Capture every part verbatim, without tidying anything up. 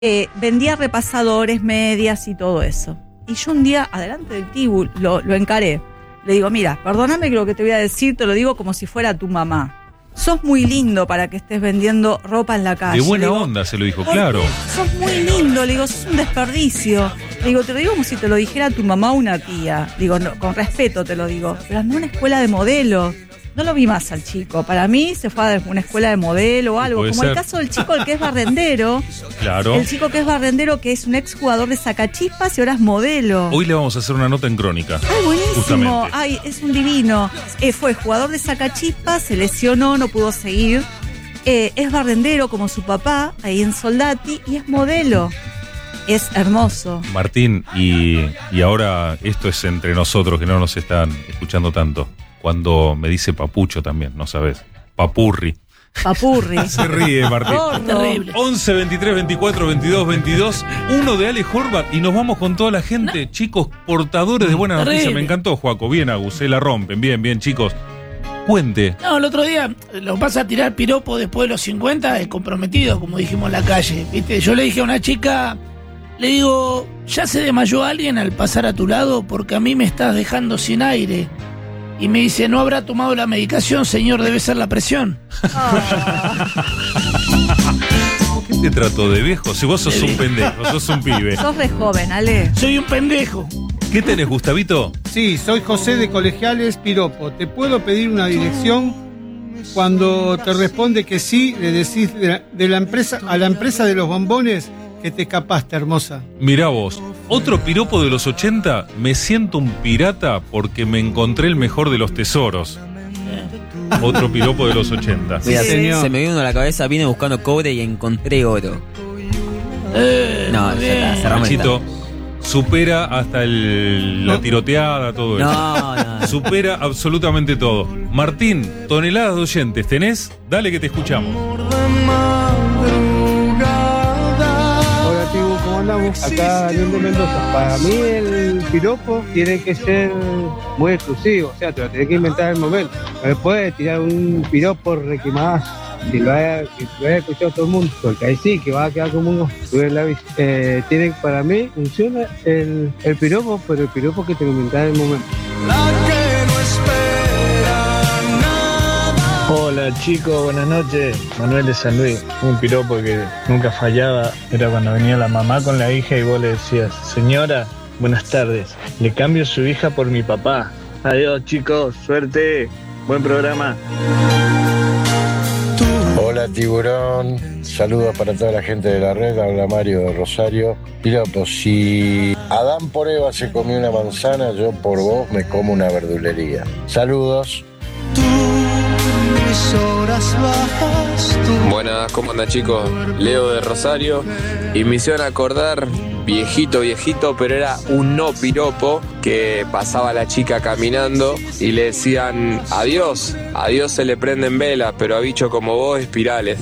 Eh, vendía repasadores, medias y todo eso. Y yo un día, adelante del Tibu, lo, lo encaré. Le digo, mira, perdóname que lo que te voy a decir, te lo digo como si fuera tu mamá. Sos muy lindo para que estés vendiendo ropa en la calle. De buena digo, onda se lo dijo, claro. Sos muy lindo, le digo, sos un desperdicio. Le digo, te lo digo como si te lo dijera tu mamá o una tía. Digo, no, con respeto te lo digo. Pero anda a una escuela de modelos. No lo vi más al chico. Para mí se fue a una escuela de modelo o algo. Puede Como ser. el caso del chico, el que es barrendero. Claro. El chico que es barrendero, que es un exjugador de sacachispas y ahora es modelo. Hoy le vamos a hacer una nota en Crónica. Ay, buenísimo. Justamente. Ay, es un divino. Eh, fue jugador de sacachispas, se lesionó, no pudo seguir. Eh, es barrendero como su papá, ahí en Soldati, y es modelo. Es hermoso. Martín, y, y ahora esto es entre nosotros que no nos están escuchando tanto. Cuando me dice papucho también, no sabes. Papurri. Papurri. Se ríe, Martín. Terrible. once, veintitrés, veinticuatro, veintidós, veintidós. Uno de Ale Horvath y nos vamos con toda la gente. No. Chicos, portadores de buenas Terrible. noticias. Me encantó, Joaco. Bien, Agus, se la rompen. Bien, bien, chicos. Cuente. No, el otro día lo vas a tirar piropo después de los cincuenta, es comprometido, como dijimos en la calle. ¿Viste? Yo le dije a una chica, le digo, ¿ya se desmayó alguien al pasar a tu lado? Porque a mí me estás dejando sin aire. Y me dice, ¿no habrá tomado la medicación, señor? Debe ser la presión. ¿Qué te trató de viejo? Si vos sos un pendejo, sos un pibe. Sos re joven, Ale. Soy un pendejo. ¿Qué tenés, Gustavito? Sí, soy José de Colegiales Piropo. ¿Te puedo pedir una dirección? Cuando te responde que sí, le decís de la, de la empresa a la empresa de los bombones que te escapaste, hermosa. Mirá vos, otro piropo de los ochenta, me siento un pirata porque me encontré el mejor de los tesoros. Otro piropo de los ochenta. Mira, Sí, se, señor. se me vino a la cabeza, vine buscando cobre y encontré oro. Eh, No, muy ya está, bien. cerramos Machito, esta. supera hasta el, la tiroteada, todo eso. No, no. Supera absolutamente todo. Martín, toneladas de oyentes, ¿tenés? Dale que te escuchamos. Hola, Tibu, ¿cómo andamos? Acá Daniel de Mendoza. Para mí el piropo tiene que ser muy exclusivo, o sea, te lo tenés que inventar en el momento. No le puedes tirar un piropo requemadazo. Si lo haya, que lo haya escuchado todo el mundo, porque ahí sí que va a quedar como un sube la bici. Eh, tiene, para mí funciona el, el piropo, pero el piropo que te lo inventas en el momento. Hola chicos, buenas noches. Manuel de San Luis. Un piropo que nunca fallaba era cuando venía la mamá con la hija y vos le decías, señora, buenas tardes, le cambio su hija por mi papá. Adiós chicos, suerte, buen programa. Hola Tiburón, saludos para toda la gente de la red, habla Mario de Rosario. Piropo, si Adán por Eva se comió una manzana, yo por vos me como una verdulería. Saludos. Buenas, ¿cómo andan chicos? Leo de Rosario y me hicieron acordar, viejito, viejito, pero era un no piropo que pasaba la chica caminando y le decían adiós, adiós se le prenden velas, pero a bicho como vos espirales.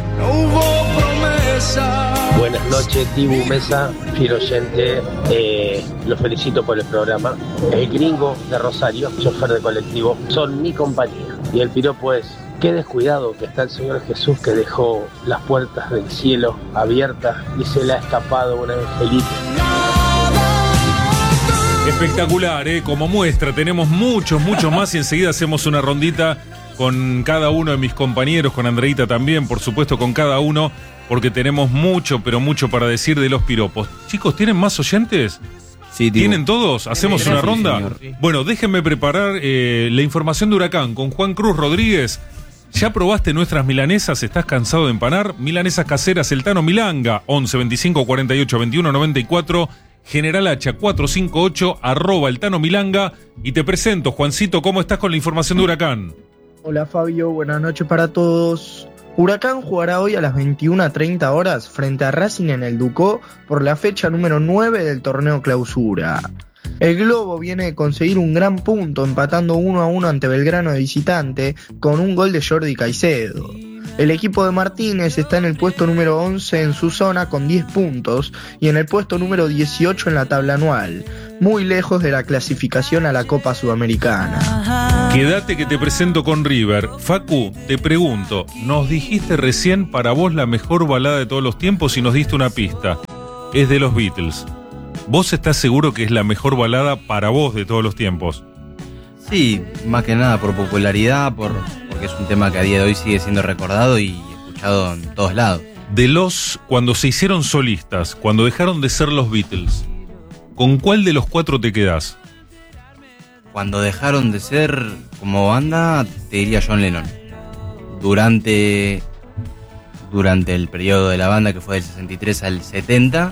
Buenas noches, Tibu Mesa, fiel oyente, eh, los felicito por el programa. El gringo de Rosario, chofer de colectivo, son mi compañía. Y el piropo es, qué descuidado que está el Señor Jesús que dejó las puertas del cielo abiertas y se le ha escapado un angelito. Espectacular, ¿eh? Como muestra, tenemos muchos, muchos más y enseguida hacemos una rondita con cada uno de mis compañeros, con Andreita también, por supuesto con cada uno, porque tenemos mucho, pero mucho para decir de los piropos. Chicos, ¿tienen más oyentes? Sí, tío. ¿Tienen todos? ¿Hacemos Sí, una sí, ronda? señor. Bueno, déjenme preparar eh, la información de Huracán con Juan Cruz Rodríguez. ¿Ya probaste nuestras milanesas? ¿Estás cansado de empanar? Milanesas caseras El Tano Milanga, once veinticinco cuarenta y ocho veintiuno noventa y cuatro, General Hacha cuatrocientos cincuenta y ocho, arroba El Tano Milanga. Y te presento, Juancito, ¿cómo estás con la información de Huracán? Hola Fabio, buenas noches para todos. Huracán jugará hoy a las veintiuna treinta horas frente a Racing en el Ducó por la fecha número nueve del torneo Clausura. El Globo viene de conseguir un gran punto empatando uno a uno ante Belgrano de visitante con un gol de Jordi Caicedo. El equipo de Martínez está en el puesto número once en su zona con diez puntos y en el puesto número dieciocho en la tabla anual, muy lejos de la clasificación a la Copa Sudamericana. Quédate que te presento con River. Facu, te pregunto, nos dijiste recién para vos la mejor balada de todos los tiempos y nos diste una pista. Es de los Beatles. ¿Vos estás seguro que es la mejor balada para vos de todos los tiempos? Sí, más que nada por popularidad, por, porque es un tema que a día de hoy sigue siendo recordado y escuchado en todos lados. De los, cuando se hicieron solistas, cuando dejaron de ser los Beatles, ¿con cuál de los cuatro te quedás? Cuando dejaron de ser como banda, te diría John Lennon. Durante, durante el periodo de la banda, que fue del sesenta y tres al setenta,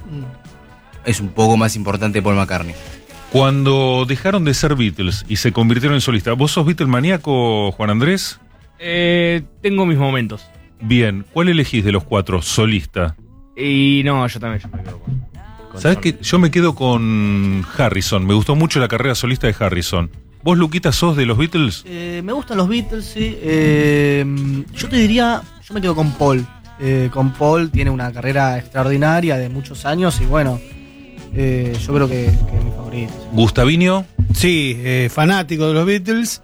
es un poco más importante Paul McCartney. Cuando dejaron de ser Beatles y se convirtieron en solistas, ¿vos sos Beatle maníaco, Juan Andrés? Eh, tengo mis momentos. Bien, ¿cuál elegís de los cuatro solista? Y no, yo también yo me quedo con... con ¿Sabes John. qué? Yo me quedo con Harrison. Me gustó mucho la carrera solista de Harrison. ¿Vos, Luquita, sos de los Beatles? Eh, me gustan los Beatles, sí. Eh, yo te diría, yo me quedo con Paul. Eh, con Paul tiene una carrera extraordinaria de muchos años y bueno, eh, yo creo que, que es mi favorito. ¿Gustavinho? Sí, eh, fanático de los Beatles.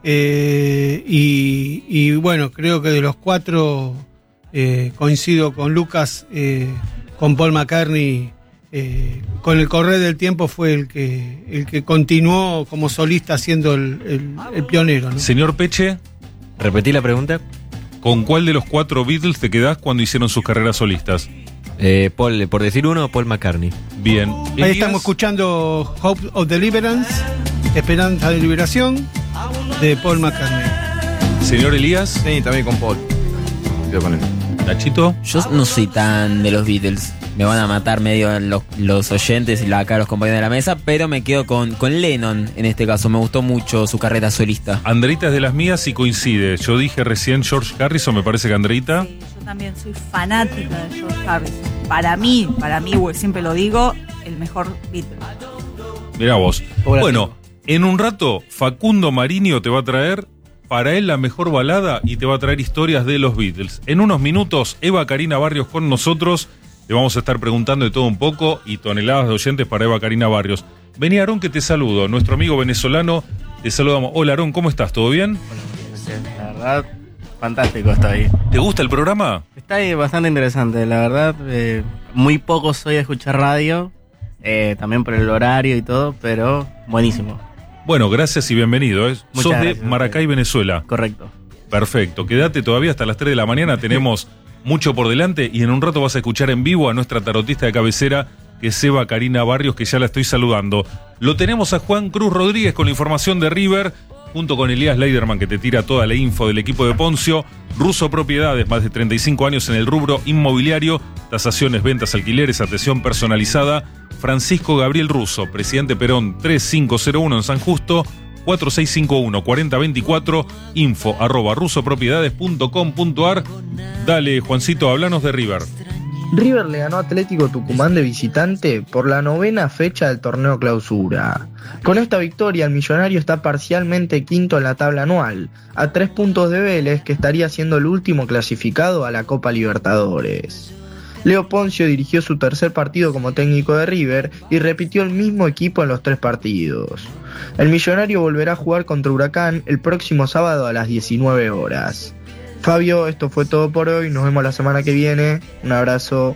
Eh, y, y bueno, creo que de los cuatro eh, coincido con Lucas, eh, con Paul McCartney. Eh, con el correr del tiempo fue el que el que continuó como solista siendo el, el, el pionero, ¿no? Señor Peche, repetí la pregunta. ¿Con cuál de los cuatro Beatles te quedás cuando hicieron sus carreras solistas? Eh, Paul, por decir uno, Paul McCartney. Bien. Ahí Elías, estamos escuchando Hope of Deliverance, Esperanza de Liberación, de Paul McCartney. Señor Elías. Sí, también con Paul. Quedo con él. Nachito. Yo no soy tan de los Beatles. Me van a matar medio los, los oyentes y la, acá los compañeros de la mesa, pero me quedo con, con Lennon en este caso. Me gustó mucho su carrera solista. Andreita es de las mías y coincide. Yo dije recién George Harrison, me parece que Andreita. Sí, yo también soy fanática de George Harrison. Para mí, para mí, siempre lo digo, el mejor Beatle. Mirá vos. Bueno, en un rato Facundo Mariño te va a traer para él la mejor balada y te va a traer historias de los Beatles. En unos minutos, Eva Karina Barrios con nosotros. Le vamos a estar preguntando de todo un poco y toneladas de oyentes para Eva Karina Barrios. Vení, Aarón, que te saludo. Nuestro amigo venezolano, te saludamos. Hola, Aarón, ¿cómo estás? ¿Todo bien? La verdad, fantástico está ahí. ¿Te gusta el programa? Está ahí bastante interesante, la verdad. Eh, muy poco soy de escuchar radio, eh, también por el horario y todo, pero buenísimo. Bueno, gracias y bienvenido. ¿eh? Muchas Sos gracias, de Maracay, Venezuela. Correcto. Perfecto. Quédate todavía hasta las tres de la mañana. Tenemos mucho por delante y en un rato vas a escuchar en vivo a nuestra tarotista de cabecera, que es Eva Karina Barrios, que ya la estoy saludando. Lo tenemos a Juan Cruz Rodríguez con la información de River, junto con Elías Leiderman, que te tira toda la info del equipo de Poncio. Russo Propiedades, más de treinta y cinco años en el rubro inmobiliario, tasaciones, ventas, alquileres, atención personalizada. Francisco Gabriel Russo, presidente Perón tres cinco cero uno en San Justo, cuatro seis cinco uno, cuatro cero dos cuatro, info arroba rusopropiedades punto com punto ar. Dale, Juancito, hablanos de River. River le ganó a Atlético Tucumán de visitante por la novena fecha del torneo Clausura. Con esta victoria, el millonario está parcialmente quinto en la tabla anual, a tres puntos de Vélez, que estaría siendo el último clasificado a la Copa Libertadores. Leo Poncio dirigió su tercer partido como técnico de River y repitió el mismo equipo en los tres partidos. El millonario volverá a jugar contra Huracán el próximo sábado a las diecinueve horas. Fabio, esto fue todo por hoy, nos vemos la semana que viene, un abrazo.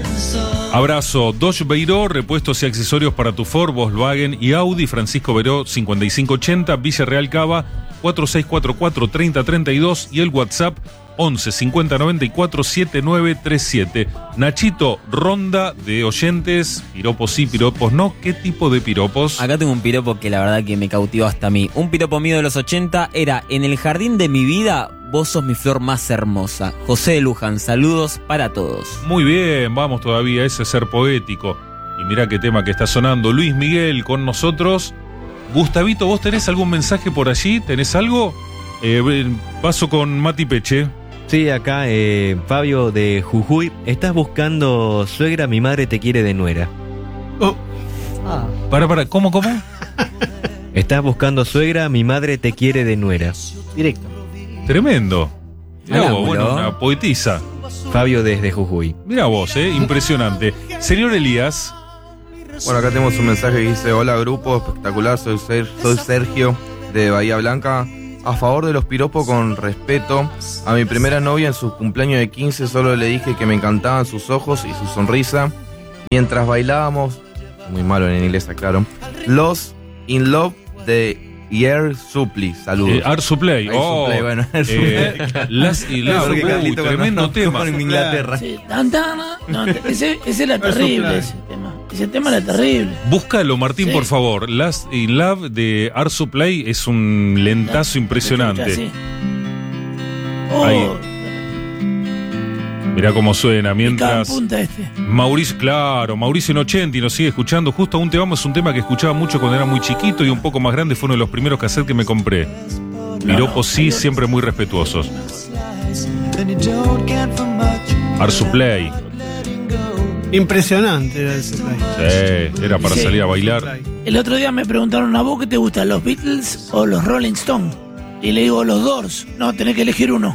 Abrazo. Dodge Beiró, repuestos y accesorios para tu Ford, Volkswagen y Audi. Francisco Beiró, cincuenta y cinco ochenta, Villarreal Cava, cuatro seis cuatro cuatro, treinta treinta y dos y el WhatsApp once cincuenta noventa y cuatro setenta y nueve treinta y siete. Nachito, ronda de oyentes, piropos sí, piropos no. ¿Qué tipo de piropos? Acá tengo un piropo que la verdad que me cautivó hasta a mí. Un piropo mío de los ochenta era: en el jardín de mi vida, vos sos mi flor más hermosa. José de Luján, saludos para todos. Muy bien, vamos todavía, ese es ser poético. Y mirá qué tema que está sonando. Luis Miguel con nosotros. Gustavito, ¿vos tenés algún mensaje por allí? ¿Tenés algo? Eh, paso con Mati Peche. Sí, acá eh, Fabio de Jujuy. Estás buscando suegra, mi madre te quiere de nuera. Oh. Ah. Para, para, ¿cómo, cómo? Estás buscando suegra, mi madre te quiere de nuera. Directo. Tremendo. Mirá Hola, vos, bueno, una poetisa. Fabio desde Jujuy. Mirá vos, eh, impresionante. Señor Elías. Bueno, acá tenemos un mensaje que dice: hola grupo, espectacular, soy, Ser- soy Sergio de Bahía Blanca. a favor de los piropos con respeto. A mi primera novia en su cumpleaños de quince solo le dije que me encantaban sus ojos y su sonrisa. Mientras bailábamos, muy malo en inglés, claro, Los In Love de Air Supply. Saludos. Eh, Air Supply. Air Oh, Supply, bueno, Air eh, Las y Claro, Love, porque uy, Carlito tremendo conozco tema. en Inglaterra. Sí, tan, tan, no, ese, ese era terrible, ese tema. Ese tema era terrible. Búscalo, Martín, Sí. por favor. Last in Love de Air Supply es un lentazo impresionante. Sí. Oh, Ahí. Mirá cómo suena. picaba en Mientras punta este. Mauricio, claro, Mauricio en ochenta y nos sigue escuchando. Justo aún te vamos, es un tema que escuchaba mucho cuando era muy chiquito y un poco más grande. Fue uno de los primeros cassettes que me compré. Piropos sí, siempre muy respetuosos. Air Supply. Impresionante era el supply. Sí, era para Sí. salir a bailar. El otro día me preguntaron, ¿a vos qué te gustan, los Beatles o los Rolling Stones? Y le digo, los Doors. No, tenés que elegir uno.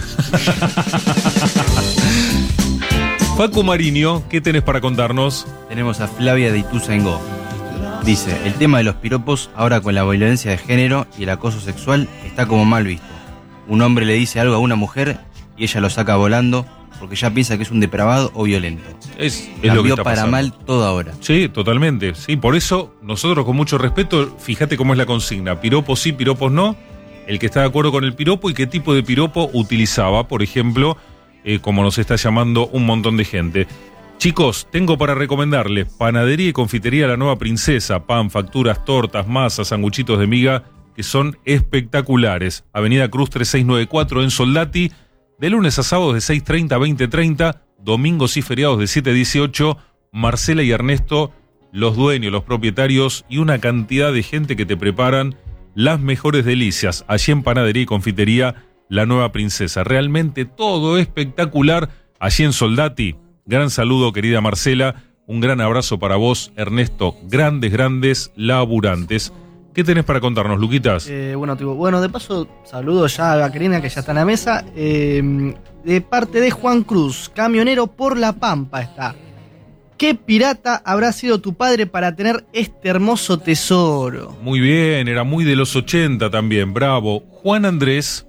Facu Mariño, ¿qué tenés para contarnos? Tenemos a Flavia de Ituzaingó. Dice, el tema de los piropos, ahora con la violencia de género y el acoso sexual, está como mal visto. Un hombre le dice algo a una mujer y ella lo saca volando porque ya piensa que es un depravado o violento. Es, es Cambió lo que está para pasando. mal todo ahora. Sí, totalmente. Sí, por eso nosotros con mucho respeto, fíjate cómo es la consigna. Piropos sí, piropos no. El que está de acuerdo con el piropo y qué tipo de piropo utilizaba, por ejemplo, eh, como nos está llamando un montón de gente. Chicos, tengo para recomendarles Panadería y Confitería La Nueva Princesa. Pan, facturas, tortas, masas, sanguchitos de miga, que son espectaculares. Avenida Cruz tres seis nueve cuatro en Soldati, de lunes a sábados de seis treinta a veinte treinta, domingos y feriados de siete a dieciocho. Marcela y Ernesto, los dueños, los propietarios y una cantidad de gente que te preparan las mejores delicias. Allí en Panadería y Confitería La Nueva Princesa. Realmente todo espectacular allí en Soldati. Gran saludo, querida Marcela. Un gran abrazo para vos, Ernesto. Grandes, grandes laburantes. ¿Qué tenés para contarnos, Luquitas? Eh, bueno, tipo, bueno, de paso, saludo ya a Karina, que ya está en la mesa. Eh, de parte de Juan Cruz, camionero por La Pampa está. ¿Qué pirata habrá sido tu padre para tener este hermoso tesoro? Muy bien, era muy de los ochenta también. Bravo. Juan Andrés.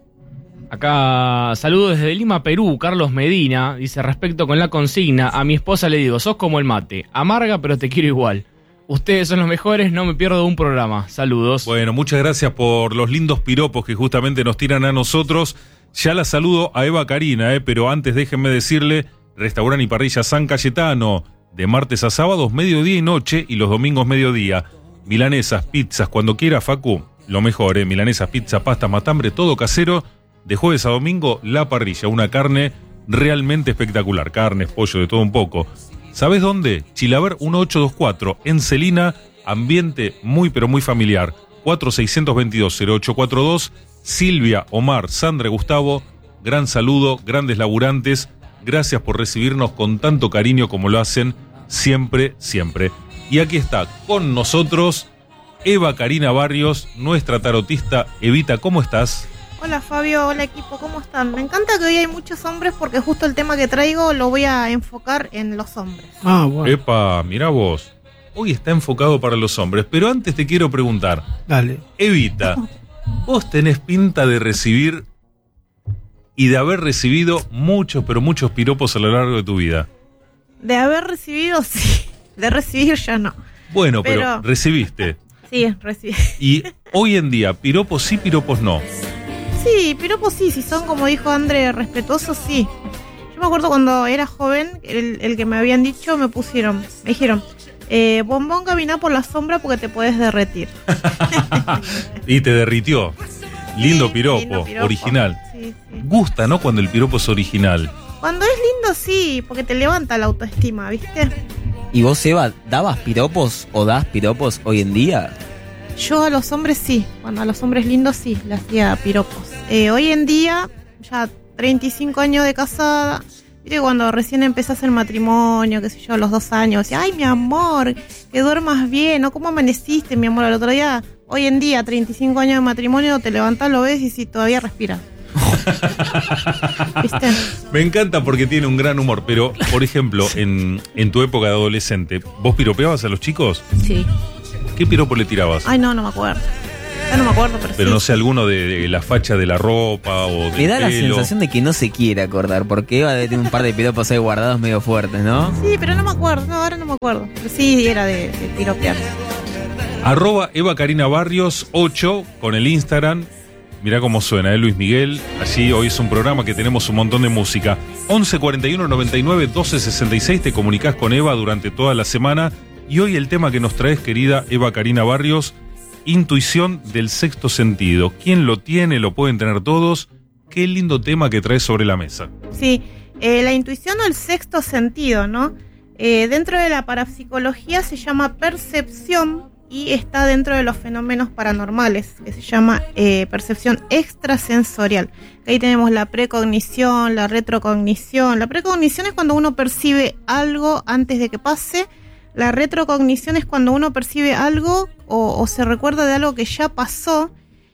Acá, saludos desde Lima, Perú, Carlos Medina, dice, respecto con la consigna, a mi esposa le digo, sos como el mate, amarga pero te quiero igual. Ustedes son los mejores, no me pierdo un programa. Saludos. Bueno, muchas gracias por los lindos piropos que justamente nos tiran a nosotros. Ya la saludo a Eva Karina, eh, pero antes déjenme decirle, Restaurante y Parrilla San Cayetano, de martes a sábados, mediodía y noche, y los domingos mediodía. Milanesas, pizzas, cuando quiera, Facu, lo mejor, eh, milanesas, pizza, pasta, matambre, todo casero. De jueves a domingo, La Parrilla, una carne realmente espectacular. Carnes, pollo, de todo un poco. ¿Sabes dónde? Chilaver dieciocho veinticuatro, en Celina, ambiente muy pero muy familiar. cuatro seis dos dos cero ocho cuatro dos. Silvia, Omar, Sandra, Gustavo, gran saludo, grandes laburantes. Gracias por recibirnos con tanto cariño como lo hacen siempre, siempre. Y aquí está con nosotros Eva Karina Barrios, nuestra tarotista. Evita, ¿cómo estás? Hola Fabio, hola equipo, ¿cómo están? Me encanta que hoy hay muchos hombres porque justo el tema que traigo lo voy a enfocar en los hombres. Ah, bueno. Epa, mirá vos. Hoy está enfocado para los hombres, pero antes te quiero preguntar. Dale. Evita, vos tenés pinta de recibir y de haber recibido muchos, pero muchos piropos a lo largo de tu vida. De haber recibido, sí. De recibir ya no. Bueno, pero, Pero- recibiste. Sí, recibí. Y hoy en día, piropos sí, piropos no. Sí, pero pues sí, si son como dijo André, respetuosos, sí. Yo me acuerdo cuando era joven, el, el que me habían dicho, me pusieron, me dijeron, eh, bombón, camina por la sombra porque te puedes derretir. Y te derritió. Lindo piropo, lindo piropo. original. Sí, sí. Gusta, ¿no? Cuando el piropo es original. Cuando es lindo, sí, porque te levanta la autoestima, ¿viste? ¿Y vos, Eva, dabas piropos o das piropos hoy en día? Yo a los hombres sí, cuando a los hombres lindos sí, le hacía piropos. Eh, hoy en día, ya treinta y cinco años de casada, viste cuando recién empezás el matrimonio, qué sé yo, a los dos años, decía, ay mi amor, que duermas bien, ¿no? ¿Cómo amaneciste, mi amor? El otro día, hoy en día, treinta y cinco años de matrimonio, te levantás, lo ves y sí, todavía respiras. ¿Viste? Me encanta porque tiene un gran humor, pero, por ejemplo, en, en tu época de adolescente, ¿vos piropeabas a los chicos? Sí. ¿Qué piropo le tirabas? Ay, no, no me acuerdo. Ya no me acuerdo, pero, Pero sí. no sé, alguno de, de la facha de la ropa o del Me da la pelo. sensación de que no se quiere acordar, porque Eva debe tener un par de piropos ahí guardados medio fuertes, ¿no? Sí, pero no me acuerdo, no, ahora no me acuerdo. Pero sí, era de, de piropear. Arroba Eva Karina Barrios ocho con el Instagram. Mirá cómo suena, ¿eh? Luis Miguel. Allí hoy es un programa que tenemos un montón de música. once cuarenta y uno noventa y nueve doce sesenta y seis. Te comunicás con Eva durante toda la semana. Y hoy el tema que nos traes, querida Eva Karina Barrios, intuición del sexto sentido. ¿Quién lo tiene? ¿Lo pueden tener todos? Qué lindo tema que traes sobre la mesa. Sí, eh, la intuición o el sexto sentido, ¿no? Eh, dentro de la parapsicología se llama percepción y está dentro de los fenómenos paranormales, que se llama eh, percepción extrasensorial. Ahí tenemos la precognición, la retrocognición. La precognición es cuando uno percibe algo antes de que pase. La retrocognición es cuando uno percibe algo o, o se recuerda de algo que ya pasó.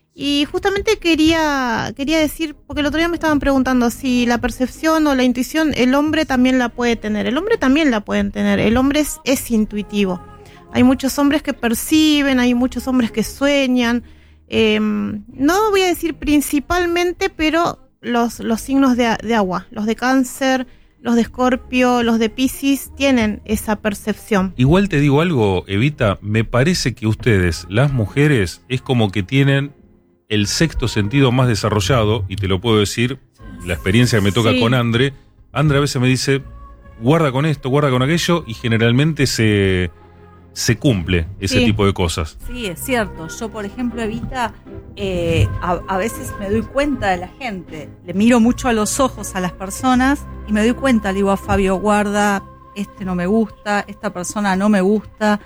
Y justamente quería, quería decir, porque el otro día me estaban preguntando si la percepción o la intuición el hombre también la puede tener. El hombre también la pueden tener. El hombre es, es intuitivo. Hay muchos hombres que perciben, hay muchos hombres que sueñan. Eh, no voy a decir principalmente, pero los, los signos de, de agua, los de Cáncer, los de Escorpio, los de Piscis, tienen esa percepción. Igual te digo algo, Evita, me parece que ustedes, las mujeres, es como que tienen el sexto sentido más desarrollado, y te lo puedo decir, la experiencia que me toca Sí. con Andre. Andre a veces me dice, guarda con esto, guarda con aquello, y generalmente se, se cumple ese Sí. tipo de cosas. Sí, es cierto. Yo, por ejemplo, Evita, eh, a, a veces me doy cuenta de la gente. Le miro mucho a los ojos a las personas y me doy cuenta. Le digo a Fabio, guarda, este no me gusta, esta persona no me gusta.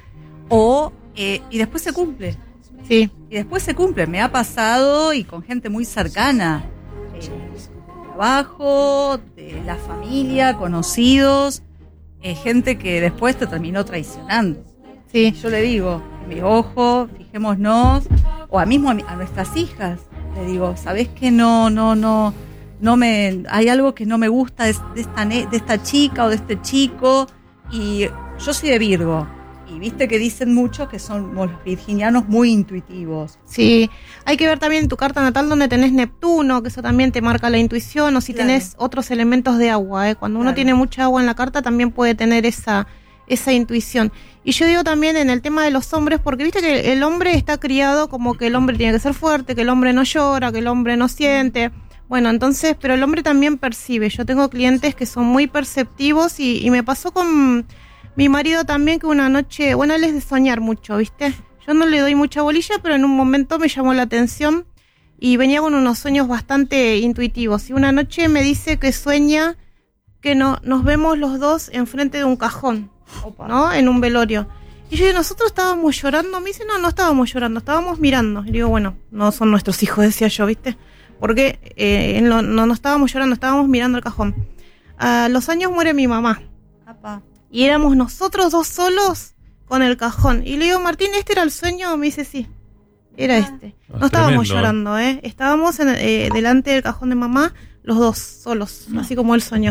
O, eh, y después se cumple. Sí. Y después se cumple. Me ha pasado y con gente muy cercana. Eh, de trabajo, de la familia, conocidos. Eh, gente que después te terminó traicionando. Sí. Yo le digo, mi ojo, fijémonos, o a mismo a, mi- a nuestras hijas, le digo, ¿sabés que no, no, no, no me, hay algo que no me gusta de, de esta, ne- de esta chica o de este chico? Y yo soy de Virgo, y viste que dicen mucho que somos los virginianos muy intuitivos. Sí, hay que ver también en tu carta natal donde tenés Neptuno, que eso también te marca la intuición, o si Claro. tenés otros elementos de agua, ¿eh? Cuando uno Claro. tiene mucha agua en la carta también puede tener esa, esa intuición. Y yo digo también en el tema de los hombres, porque viste que el hombre está criado como que el hombre tiene que ser fuerte, que el hombre no llora, que el hombre no siente. Bueno, entonces, pero el hombre también percibe. Yo tengo clientes que son muy perceptivos y, y me pasó con mi marido también que una noche, bueno, él es de soñar mucho, ¿viste? Yo no le doy mucha bolilla, pero en un momento me llamó la atención y venía con unos sueños bastante intuitivos. Y una noche me dice que sueña que no, nos vemos los dos enfrente de un cajón, ¿no? En un velorio. Y yo, nosotros estábamos llorando. Me dice, no, no estábamos llorando, estábamos mirando. Y digo, bueno, no son nuestros hijos, decía yo, ¿viste? Porque eh, no, no, no estábamos llorando, estábamos mirando el cajón. A los años muere mi mamá. Apa. Y éramos nosotros dos solos con el cajón. Y le digo, Martín, ¿este era el sueño? Me dice, sí, era este. No Ah, estábamos tremendo. llorando, ¿eh? Estábamos en, eh, delante del cajón de mamá, los dos solos, así como él soñó.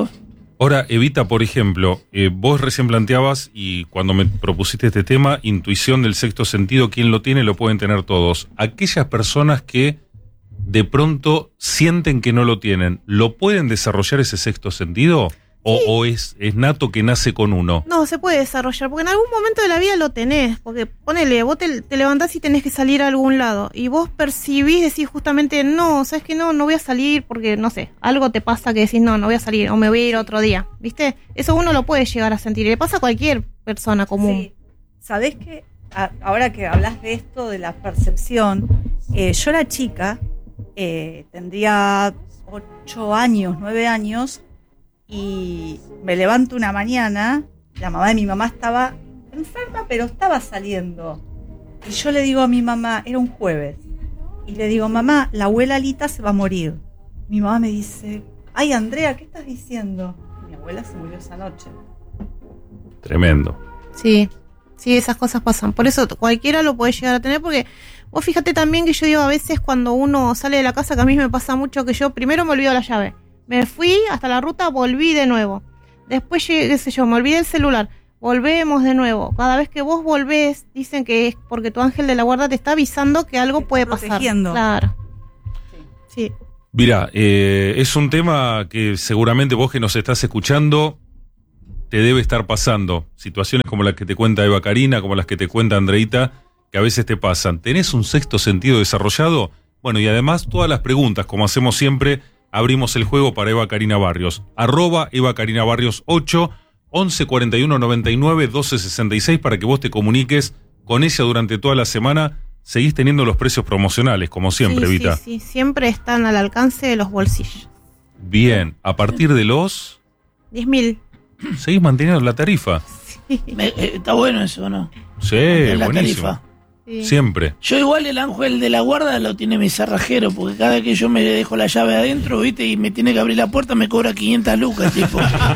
Ahora, Evita, por ejemplo, eh, vos recién planteabas, y cuando me propusiste este tema, intuición del sexto sentido, ¿quién lo tiene? Lo pueden tener todos. Aquellas personas que de pronto sienten que no lo tienen, ¿lo pueden desarrollar ese sexto sentido? ¿O, o es, es nato que nace con uno? No, se puede desarrollar, porque en algún momento de la vida lo tenés, porque ponele, vos te, te levantás y tenés que salir a algún lado, y vos percibís, decís justamente, no, sabes que no, no voy a salir, porque no sé, algo te pasa que decís, no, no voy a salir, o me voy a ir otro día, ¿viste? Eso uno lo puede llegar a sentir, y le pasa a cualquier persona común. Sí. ¿Sabés qué? A- Ahora que hablas de esto, de la percepción, eh, yo era chica, eh, tendría ocho años, nueve años, y me levanto una mañana, la mamá de mi mamá estaba enferma, pero estaba saliendo. Y yo le digo a mi mamá, era un jueves, y le digo, mamá, la abuela Lita se va a morir. Mi mamá me dice, ay, Andrea, ¿qué estás diciendo? Mi abuela se murió esa noche. Tremendo. Sí, sí, esas cosas pasan. Por eso cualquiera lo puede llegar a tener, porque vos fíjate también que yo digo a veces cuando uno sale de la casa, que a mí me pasa mucho que yo primero me olvido la llave. Me fui hasta la ruta, volví de nuevo. Después llegué, qué sé yo, me olvidé el celular. volvemos de nuevo. Cada vez que vos volvés, dicen que es porque tu ángel de la guarda te está avisando que algo puede pasar. Protegiendo. Claro. Sí. Mirá, eh, es un tema que seguramente vos que nos estás escuchando te debe estar pasando. Situaciones como las que te cuenta Eva Karina, como las que te cuenta Andreita, que a veces te pasan. ¿Tenés un sexto sentido desarrollado? Bueno, y además todas las preguntas, como hacemos siempre, abrimos el juego para Eva Karina Barrios. Arroba Eva Karina Barrios ocho, once cuarenta y uno noventa y nueve doce sesenta y seis para que vos te comuniques con ella durante toda la semana. Seguís teniendo los precios promocionales, como siempre, sí, Vita. Sí, sí, siempre están al alcance de los bolsillos. Bien, a partir de los... diez mil. ¿Seguís manteniendo la tarifa? Me- eh, está bueno eso, ¿no? Sí, La buenísimo. tarifa. Sí. Siempre. Yo igual el ángel de la guarda lo tiene mi cerrajero, porque cada vez que yo me dejo la llave adentro, viste, y me tiene que abrir la puerta, me cobra quinientas lucas, tipo.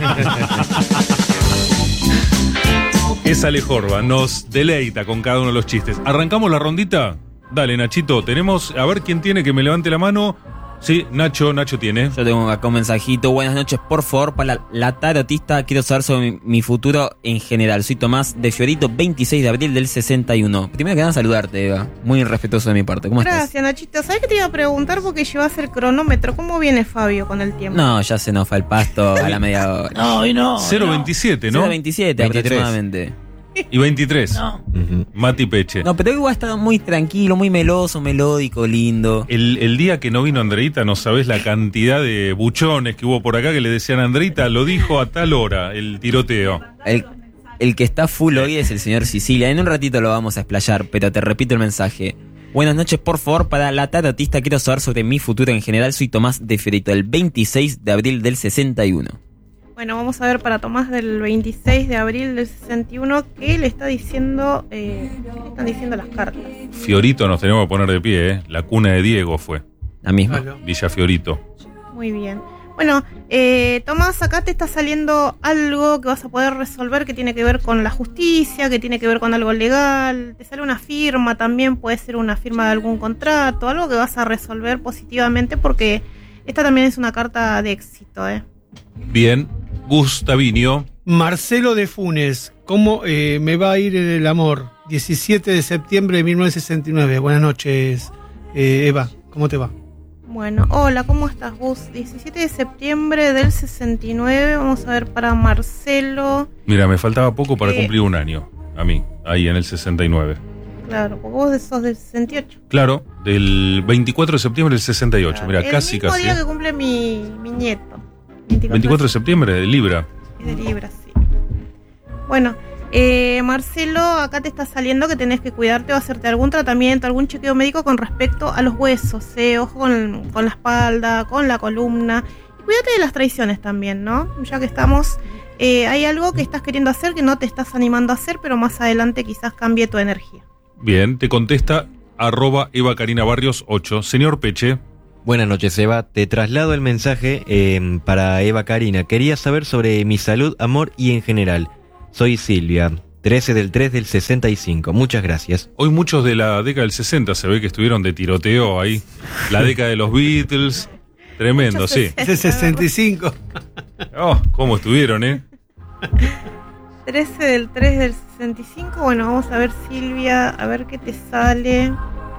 Es Alejorba, nos deleita con cada uno de los chistes. ¿Arrancamos la rondita? Dale, Nachito, tenemos... A ver quién tiene que me levante la mano. Sí, Nacho, Nacho tiene. Yo tengo acá un mensajito. Buenas noches, por favor, para la, la tarotista. Quiero saber sobre mi, mi futuro en general. Soy Tomás de Fiorito, veintiséis de abril del sesenta y uno. Primero que nada, saludarte, Eva. Muy respetuoso de mi parte. ¿Cómo estás? Gracias, Nachito. ¿Sabes qué te iba a preguntar? Porque llevas el cronómetro. ¿Cómo viene Fabio con el tiempo? No, ya se nos fue el pasto a la media hora. No, hoy no. cero veintisiete, ¿no? cero veintisiete aproximadamente. Y veintitrés. No. Uh-huh. Mati Peche. No, pero igual está muy tranquilo, muy meloso, melódico, lindo. El, el día que no vino Andreita, no sabés la cantidad de buchones que hubo por acá que le decían a Andreita, lo dijo a tal hora, el tiroteo. El, el que está full hoy es el señor Sicilia. En un ratito lo vamos a explayar, pero te repito el mensaje. Buenas noches, por favor, para la tarotista quiero saber sobre mi futuro en general. Soy Tomás de Fiorito, el veintiséis de abril del sesenta y uno. Bueno, vamos a ver para Tomás del veintiséis de abril del sesenta y uno qué le está diciendo, eh, qué le están diciendo las cartas. Fiorito nos tenemos que poner de pie, ¿eh? La cuna de Diego fue. La misma. Villa Fiorito. Muy bien. Bueno, eh, Tomás, acá te está saliendo algo que vas a poder resolver que tiene que ver con la justicia, que tiene que ver con algo legal. Te sale una firma también, puede ser una firma de algún contrato, algo que vas a resolver positivamente porque esta también es una carta de éxito, ¿eh? Bien. Gustavinio. Marcelo de Funes, ¿cómo eh, me va a ir en el amor? diecisiete de septiembre de mil novecientos sesenta y nueve. Buenas noches, eh, Eva, ¿cómo te va? Bueno, hola, ¿cómo estás, Gus? diecisiete de septiembre del sesenta y nueve, vamos a ver para Marcelo. Mira, me faltaba poco para Eh. cumplir un año, a mí, ahí en el sesenta y nueve. Claro, porque vos sos del sesenta y ocho. Claro, del veinticuatro de septiembre del sesenta y ocho. Mira, El casi, mismo casi. día ¿eh? que cumple mi, mi nieto. veinticuatro de septiembre, de Libra. Es de Libra, sí. Bueno, eh, Marcelo, acá te está saliendo que tenés que cuidarte o hacerte algún tratamiento, algún chequeo médico con respecto a los huesos, eh, ojo con, con la espalda, con la columna. Y cuídate de las traiciones también, ¿no? Ya que estamos, eh, hay algo que estás queriendo hacer que no te estás animando a hacer, pero más adelante quizás cambie tu energía. Bien, te contesta arroba Eva Karina Barrios ocho. Señor Peche. Buenas noches, Eva. Te traslado el mensaje eh, para Eva Karina. Quería saber sobre mi salud, amor y en general. Soy Silvia, trece del tres del sesenta y cinco. Muchas gracias. Hoy muchos de la década del sesenta se ve que estuvieron de tiroteo ahí. La década de los Beatles. Tremendo, Muchos sí. Ese sesenta y cinco. Oh, cómo estuvieron, ¿eh? trece del tres del sesenta y cinco, bueno, vamos a ver Silvia, a ver qué te sale.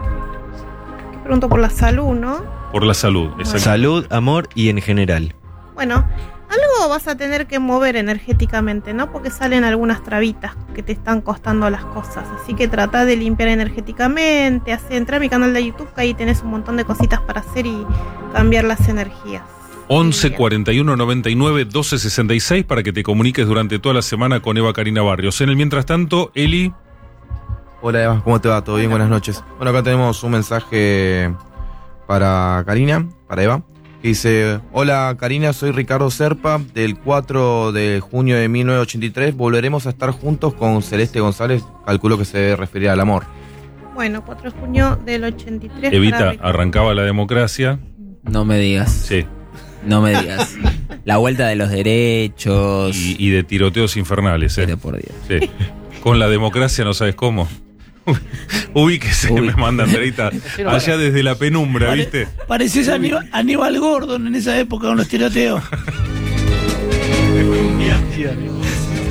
Te pregunto por la salud, ¿no? Por la salud, exacto. Salud, amor y en general. Bueno, algo vas a tener que mover energéticamente, ¿no? Porque salen algunas trabitas que te están costando las cosas. Así que trata de limpiar energéticamente. Hace, entra a mi canal de YouTube, que ahí tenés un montón de cositas para hacer y cambiar las energías. once cuarenta y uno noventa y nueve doce sesenta y seis para que te comuniques durante toda la semana con Eva Karina Barrios. En el mientras tanto, Eli. Hola Eva, ¿cómo te va? ¿Todo bien? Buenas noches. Bueno, acá tenemos un mensaje para Karina, para Eva, que dice: hola Karina, soy Ricardo Serpa, del cuatro de junio de mil novecientos ochenta y tres. Volveremos a estar juntos con Celeste González. Calculo que se referirá al amor. Bueno, cuatro de junio del ochenta y tres. Evita, para Ricardo. arrancaba la democracia. No me digas. Sí. No me digas. La vuelta de los derechos. Y, y de tiroteos infernales, ¿eh? Pero por Dios. Sí. Con la democracia no sabes cómo. Ubíquese, Uy. me manda Andreita. Allá desde la penumbra, Pare- ¿viste? Parecés Aníbal, Aníbal Gordon en esa época con los tiroteos.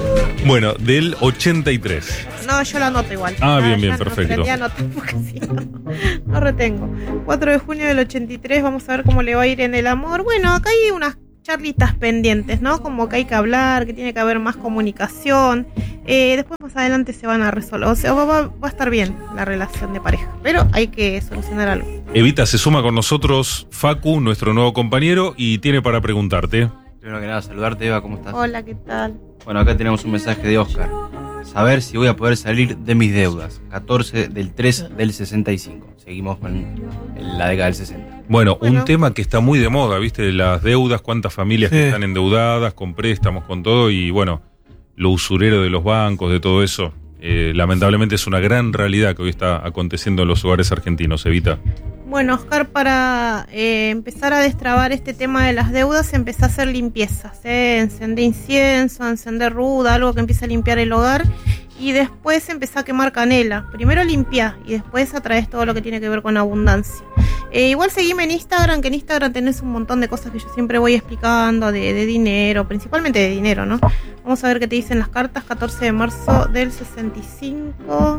Bueno, del ochenta y tres. No, yo la anoto igual. Ah, bien, bien, ya perfecto. No, ya anoto, porque si no, no retengo. cuatro de junio del ochenta y tres, vamos a ver cómo le va a ir en el amor. Bueno, acá hay unas charlitas pendientes, ¿no? Como que hay que hablar, que tiene que haber más comunicación. Eh, después más adelante se van a resolver. O sea, va, va a estar bien la relación de pareja, pero hay que solucionar algo. Evita, se suma con nosotros Facu, nuestro nuevo compañero, y tiene para preguntarte. Primero que nada, saludarte, Eva, ¿cómo estás? Hola, ¿qué tal? Bueno, acá tenemos un mensaje de Oscar. Saber si voy a poder salir de mis deudas. catorce del tres del sesenta y cinco. Seguimos con la década del sesenta. Bueno, Bueno. un tema que está muy de moda, ¿viste? Las deudas, cuántas familias Sí. que están endeudadas, con préstamos, con todo, y bueno, lo usurero de los bancos, de todo eso. Eh, lamentablemente es una gran realidad que hoy está aconteciendo en los hogares argentinos, Evita. Bueno, Oscar, para eh, empezar a destrabar este tema de las deudas, empezá a hacer limpiezas, ¿eh? Encender incienso, encender ruda, algo que empiece a limpiar el hogar, y después empezá a quemar canela. Primero limpiá y después atraes todo lo que tiene que ver con abundancia. Eh, igual seguime en Instagram, que en Instagram tenés un montón de cosas que yo siempre voy explicando de, de dinero, principalmente de dinero, ¿no? Vamos a ver qué te dicen las cartas. catorce de marzo del sesenta y cinco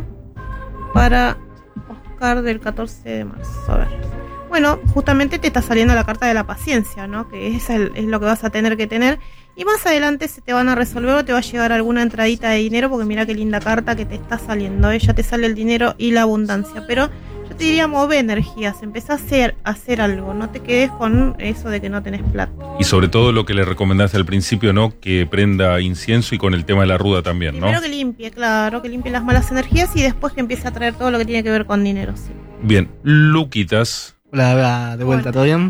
para Oscar del catorce de marzo. A ver. Bueno, justamente te está saliendo la carta de la paciencia, ¿no? Que es, el, es lo que vas a tener que tener. Y más adelante se te van a resolver o te va a llegar alguna entradita de dinero, porque mira qué linda carta que te está saliendo, ¿eh? Ya te sale el dinero y la abundancia. Pero yo te diría, move energías, empezá a hacer, a hacer algo, no te quedes con eso de que no tenés plata. Y sobre todo lo que le recomendaste al principio, ¿no? Que prenda incienso, y con el tema de la ruda también, ¿no? Primero que limpie, claro, que limpie las malas energías y después que empiece a traer todo lo que tiene que ver con dinero, sí. Bien, Luquitas. Hola, Eva, de vuelta, ¿todo bien?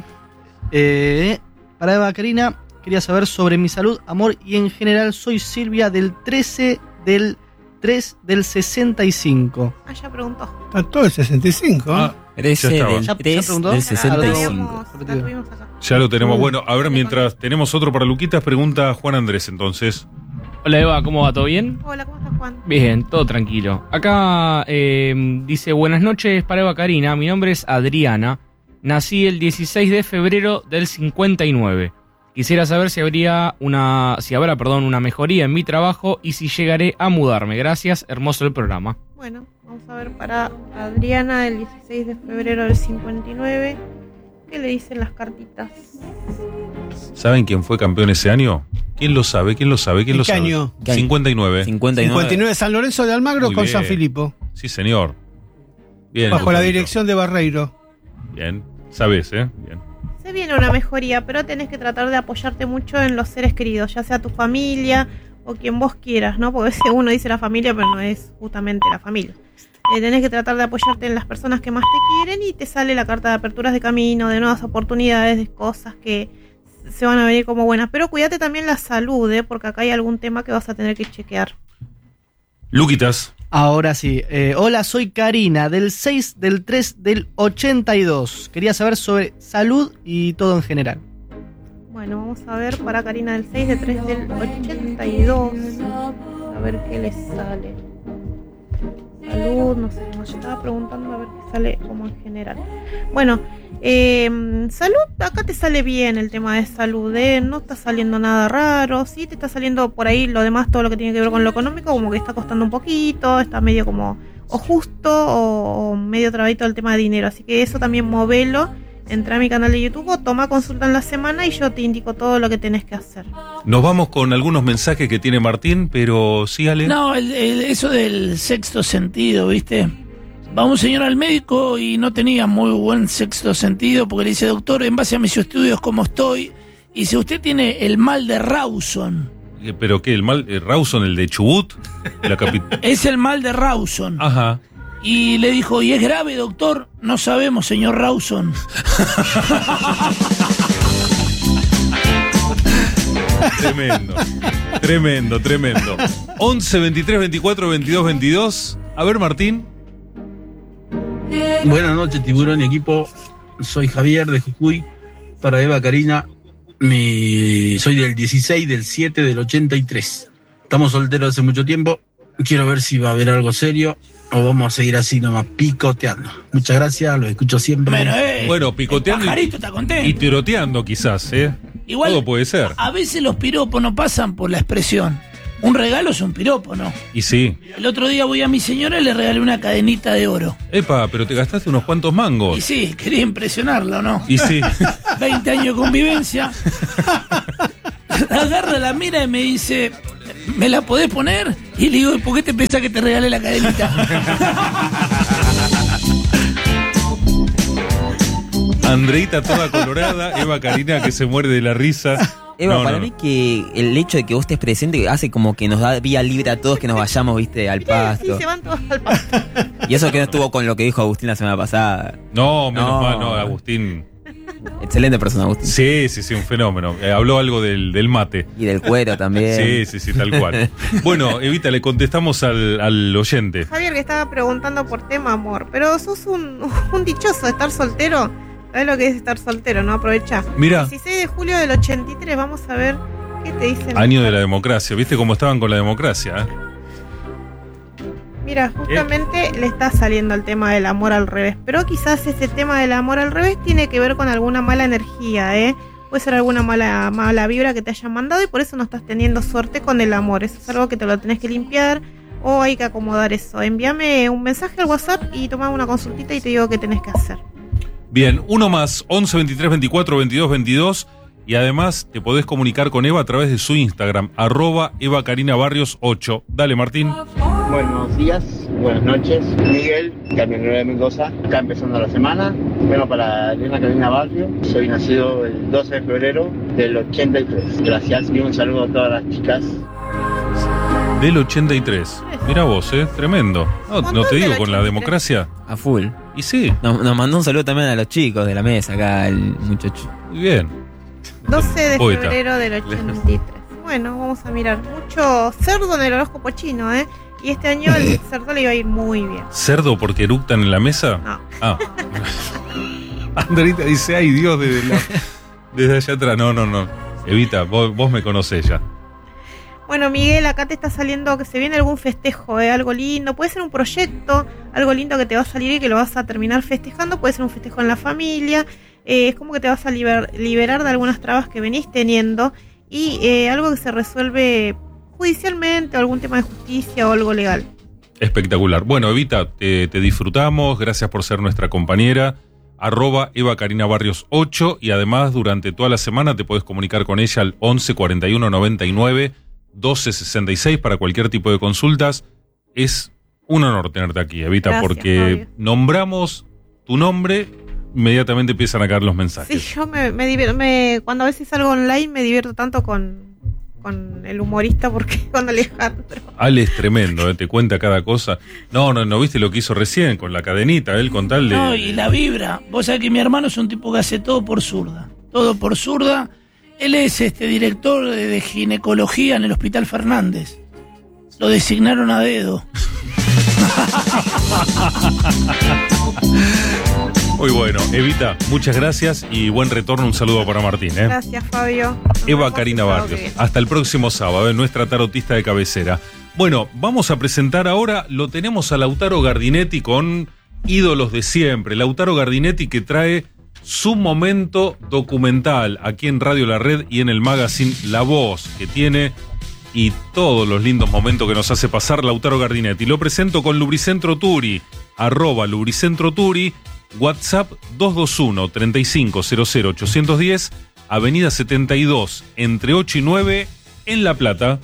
Eh, para Eva Karina, quería saber sobre mi salud, amor y en general. Soy Silvia del trece del tres del sesenta y cinco. Ah, ya preguntó. Está todo el sesenta y cinco. Ah, trece ya estaba. del ¿Ya- ya tres preguntó? del Ah, sesenta y lo cinco. La tuvimos acá. Ya lo tenemos. Uh, Bueno, a ver, mientras tenemos otro para Luquitas, pregunta Juan Andrés, entonces. Hola Eva, ¿cómo va? ¿Todo bien? Hola, ¿cómo estás, Juan? Bien, todo tranquilo. Acá eh, dice, buenas noches para Eva Karina, mi nombre es Adriana, nací el dieciséis de febrero del cincuenta y nueve. Quisiera saber si habría una, si habrá, perdón, una mejoría en mi trabajo y si llegaré a mudarme. Gracias, hermoso el programa. Bueno, vamos a ver para Adriana del dieciséis de febrero del cincuenta y nueve. ¿Qué le dicen las cartitas? ¿Saben quién fue campeón ese año? ¿Quién lo sabe? ¿Quién lo sabe? ¿Quién ¿En lo qué sabe? año? cincuenta y nueve. cincuenta y nueve. cincuenta y nueve San Lorenzo de Almagro Muy con bien. San Filipo. Sí, señor. Bien. Bajo la Luquito. dirección de Barreiro. Bien. Sabes, ¿eh? Bien. Se viene una mejoría, pero tenés que tratar de apoyarte mucho en los seres queridos, ya sea tu familia o quien vos quieras, ¿no? Porque a veces uno dice la familia, pero no es justamente la familia. Eh, tenés que tratar de apoyarte en las personas que más te quieren y te sale la carta de aperturas de camino, de nuevas oportunidades, de cosas que se van a venir como buenas. Pero cuídate también la salud, ¿eh? Porque acá hay algún tema que vas a tener que chequear. Luquitas. Ahora sí. Eh, hola, soy Karina, del seis del tres del ochenta y dos. Quería saber sobre salud y todo en general. Bueno, vamos a ver para Karina del seis de tres del ochenta y dos. A ver qué le sale. Salud, no sé, como yo estaba preguntando a ver qué sale como en general. Bueno, eh, salud, acá te sale bien el tema de salud, ¿eh? No está saliendo nada raro, sí te está saliendo por ahí lo demás, todo lo que tiene que ver con lo económico, como que está costando un poquito, está medio como o justo o, o medio trabadito el tema de dinero, así que eso también movelo. Entra a mi canal de YouTube o toma consulta en la semana y yo te indico todo lo que tenés que hacer. Nos vamos con algunos mensajes que tiene Martín, pero sí, Ale. No, el- el- eso del sexto sentido, ¿viste? Va un señor al médico y no tenía muy buen sexto sentido porque le dice, doctor, en base a mis estudios, ¿cómo estoy? Y dice, usted tiene el mal de Rawson. Eh, ¿Pero qué? ¿El mal? Eh, ¿Rawson, el de Chubut? La capi- Es el mal de Rawson. Ajá. Y le dijo, ¿y es grave, doctor? No sabemos, señor Rawson. Tremendo. Tremendo, tremendo. once, veintitrés, veinticuatro, veintidós, veintidós. A ver, Martín. Buenas noches, Tiburón y equipo. Soy Javier de Jujuy. Para Eva Karina, mi... soy del dieciséis del siete del ochenta y tres. Estamos solteros hace mucho tiempo. Quiero ver si va a haber algo serio o vamos a seguir así nomás picoteando. Muchas gracias, los escucho siempre. Bueno, eh, Bueno, picoteando el y, pajarito está contento. y tiroteando quizás, ¿eh? Igual- Todo puede ser. A veces los piropos no pasan por la expresión. Un regalo es un piropo, ¿no? Y sí. El otro día voy a mi señora y le regalé una cadenita de oro. Epa, pero te gastaste unos cuantos mangos. Y sí, quería impresionarla, ¿no? Y sí. veinte años de convivencia. Agarra la mira y me dice, ¿me la podés poner? Y le digo, ¿por qué te pensás que te regalé la cadenita? Andreita toda colorada, Eva Karina que se muere de la risa. Eva, No, para no, mí no. que el hecho de que vos estés presente hace como que nos da vía libre a todos que nos vayamos, viste, al Sí, pasto. se van todos al pasto. Y eso que no estuvo con lo que dijo Agustín la semana pasada. No, menos No. mal, no, Agustín. Excelente persona, Agustín. Sí, sí, sí, un fenómeno. Eh, habló algo del, del mate. Y del cuero también. Sí, sí, sí, tal cual. Bueno, Evita, le contestamos al, al oyente. Javier, que estaba preguntando por tema amor, pero sos un, un dichoso de estar soltero. ¿Sabés lo que es estar soltero, no? Aprovecha. Mira. dieciséis de julio del ochenta y tres, vamos a ver qué te dicen. Año de la democracia. ¿Viste cómo estaban con la democracia? eh? Mira, justamente le está saliendo el tema del amor al revés, pero quizás ese tema del amor al revés tiene que ver con alguna mala energía, ¿eh? Puede ser alguna mala, mala vibra que te hayan mandado y por eso no estás teniendo suerte con el amor. Eso es algo que te lo tenés que limpiar o hay que acomodar eso. Envíame un mensaje al WhatsApp y toma una consultita y te digo qué tenés que hacer. Bien, uno más, once, veintitrés, veinticuatro, veintidós, veintidós. Y además te podés comunicar con Eva a través de su Instagram, arroba Eva Karina Barrios ocho. Dale, Martín. Buenos días, buenas noches. Miguel, camionero de Mendoza, acá empezando la semana. Vengo para Elena Karina Barrio. Soy nacido el doce de febrero del ochenta y tres. Gracias y un saludo a todas las chicas. Del ochenta y tres. Mira vos, eh, tremendo. No, no te digo, con la democracia. A full. Y sí. Nos, nos mandó un saludo también a los chicos de la mesa acá, el muchacho. Muy bien. doce de Poeta. febrero del ochenta y tres. Bueno, vamos a mirar. Mucho cerdo en el horóscopo chino, ¿eh? Y este año el cerdo le iba a ir muy bien. ¿Cerdo porque eructan en la mesa? No. Ah. Andrita dice, ay Dios, desde, la- desde allá atrás. No, no, no. Evita, vos, vos me conocés ya. Bueno, Miguel, acá te está saliendo que se viene algún festejo, ¿eh? Algo lindo. Puede ser un proyecto, algo lindo que te va a salir y que lo vas a terminar festejando. Puede ser un festejo en la familia. Eh, es como que te vas a liber- liberar de algunas trabas que venís teniendo. Y eh, algo que se resuelve judicialmente, o algún tema de justicia o algo legal. Espectacular. Bueno, Evita, te, te disfrutamos. Gracias por ser nuestra compañera. Arroba Eva Karina Barrios ocho. Y además, durante toda la semana te puedes comunicar con ella al once, cuarenta y uno, noventa y nueve, doce, sesenta y seis para cualquier tipo de consultas. Es un honor tenerte aquí, Evita, Gracias, porque Fabio. nombramos tu nombre, inmediatamente empiezan a caer los mensajes. Sí, yo me, me divierto, me, cuando a veces salgo online me divierto tanto con, con el humorista porque con Alejandro. Ale es tremendo, ¿eh? Te cuenta cada cosa. No, no, no viste lo que hizo recién con la cadenita, él con tal de... No, y la vibra. Vos sabés que mi hermano es un tipo que hace todo por zurda. Todo por zurda. Él es este director de, de ginecología en el Hospital Fernández. Lo designaron a dedo. Muy bueno. Evita, muchas gracias y buen retorno. Un saludo para Martín, ¿eh? Gracias, Fabio. Eva Karina el sábado Barrios. que viene. Hasta el próximo sábado, ¿eh? Nuestra tarotista de cabecera. Bueno, vamos a presentar ahora, lo tenemos a Lautaro Gardinetti con ídolos de siempre. Lautaro Gardinetti que trae su momento documental aquí en Radio La Red y en el magazine La Voz, que tiene y todos los lindos momentos que nos hace pasar Lautaro Gardinetti. Lo presento con Lubricentro Turi, arroba Lubricentro Turi, WhatsApp dos dos uno, tres cinco cero cero, ocho uno cero, Avenida setenta y dos, entre ocho y nueve, en La Plata.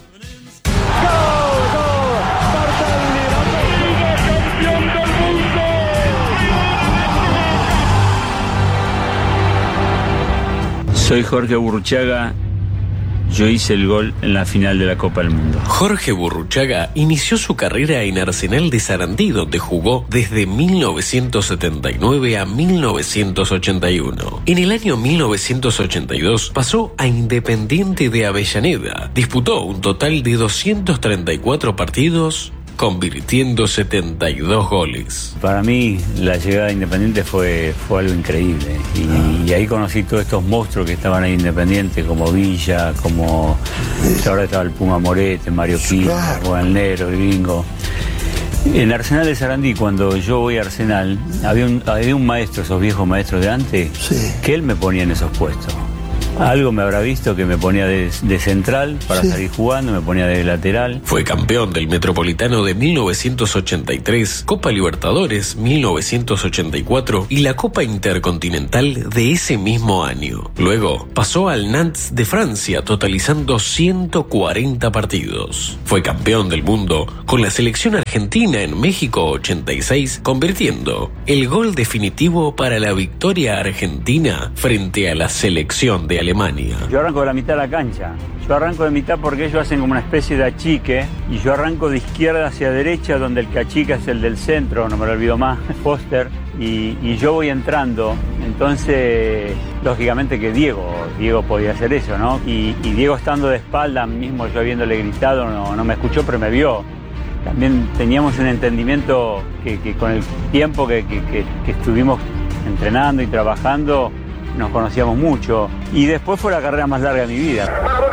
Soy Jorge Burruchaga. Yo hice el gol en la final de la Copa del Mundo. Jorge Burruchaga inició su carrera en Arsenal de Sarandí, donde jugó desde mil novecientos setenta y nueve a mil novecientos ochenta y uno. En el año mil novecientos ochenta y dos pasó a Independiente de Avellaneda. Disputó un total de doscientos treinta y cuatro partidos, convirtiendo setenta y dos goles. Para mí la llegada de Independiente fue, fue algo increíble. Y, y ahí conocí todos estos monstruos que estaban ahí Independiente, como Villa, como ahora estaba el Puma Morete, Mario Quina, Juan Negro, el Gringo. En Arsenal de Sarandí, cuando yo voy a Arsenal, había un, había un maestro, esos viejos maestros de antes, que él me ponía en esos puestos. Algo me habrá visto que me ponía de, de central para Sí. salir jugando, me ponía de lateral. Fue campeón del Metropolitano de mil novecientos ochenta y tres, Copa Libertadores mil novecientos ochenta y cuatro y la Copa Intercontinental de ese mismo año. Luego pasó al Nantes de Francia, totalizando ciento cuarenta partidos. Fue campeón del mundo con la selección argentina en México ochenta y seis, convirtiendo el gol definitivo para la victoria argentina frente a la selección de Alemania. Yo arranco de la mitad de la cancha. Yo arranco de mitad porque ellos hacen como una especie de achique y yo arranco de izquierda hacia derecha donde el que achica es el del centro, no me lo olvido más, Foster, y, y yo voy entrando. Entonces, lógicamente que Diego, Diego podía hacer eso, ¿no? Y, y Diego estando de espalda, mismo yo habiéndole gritado, no, no me escuchó, pero me vio. También teníamos un entendimiento que, que con el tiempo que, que, que, que estuvimos entrenando y trabajando, nos conocíamos mucho. Y después fue la carrera más larga de mi vida.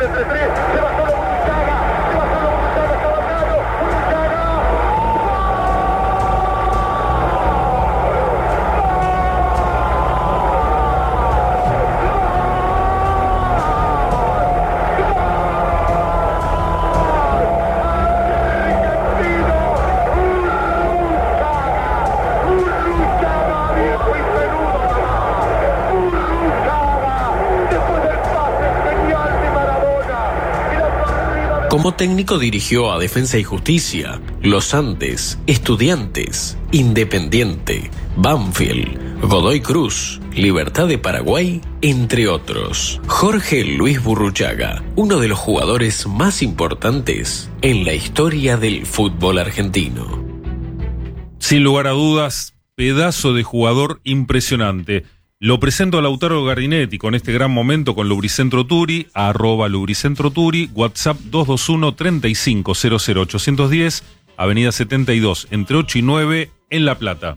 Como técnico dirigió a Defensa y Justicia, Los Andes, Estudiantes, Independiente, Banfield, Godoy Cruz, Libertad de Paraguay, entre otros. Jorge Luis Burruchaga, uno de los jugadores más importantes en la historia del fútbol argentino. Sin lugar a dudas, pedazo de jugador impresionante. Lo presento a Lautaro Gardinetti con este gran momento con Lubricentro Turi, arroba Lubricentro Turi, WhatsApp dos dos uno, tres cinco cero cero ocho uno cero, Avenida setenta y dos, entre ocho y nueve, en La Plata.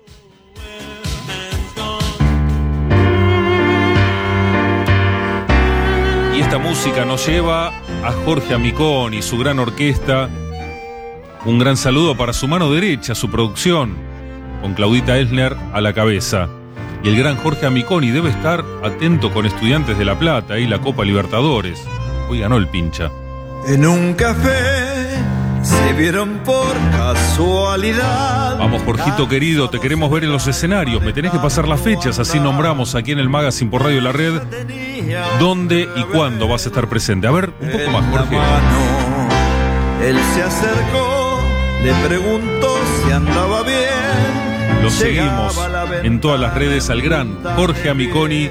Y esta música nos lleva a Jorge Amiconi y su gran orquesta. Un gran saludo para su mano derecha, su producción, con Claudita Elsner a la cabeza. Y el gran Jorge Amiconi debe estar atento con Estudiantes de La Plata y la Copa Libertadores. Hoy ganó el pincha. En un café se vieron por casualidad. Vamos, Jorgito querido, te queremos ver en los escenarios. Me tenés que pasar las fechas, así nombramos aquí en el Magazine por Radio La Red dónde y cuándo vas a estar presente. A ver, un poco más, Jorge. Él se acercó, le preguntó si andaba bien. Lo seguimos en todas las redes al gran Jorge Amiconi,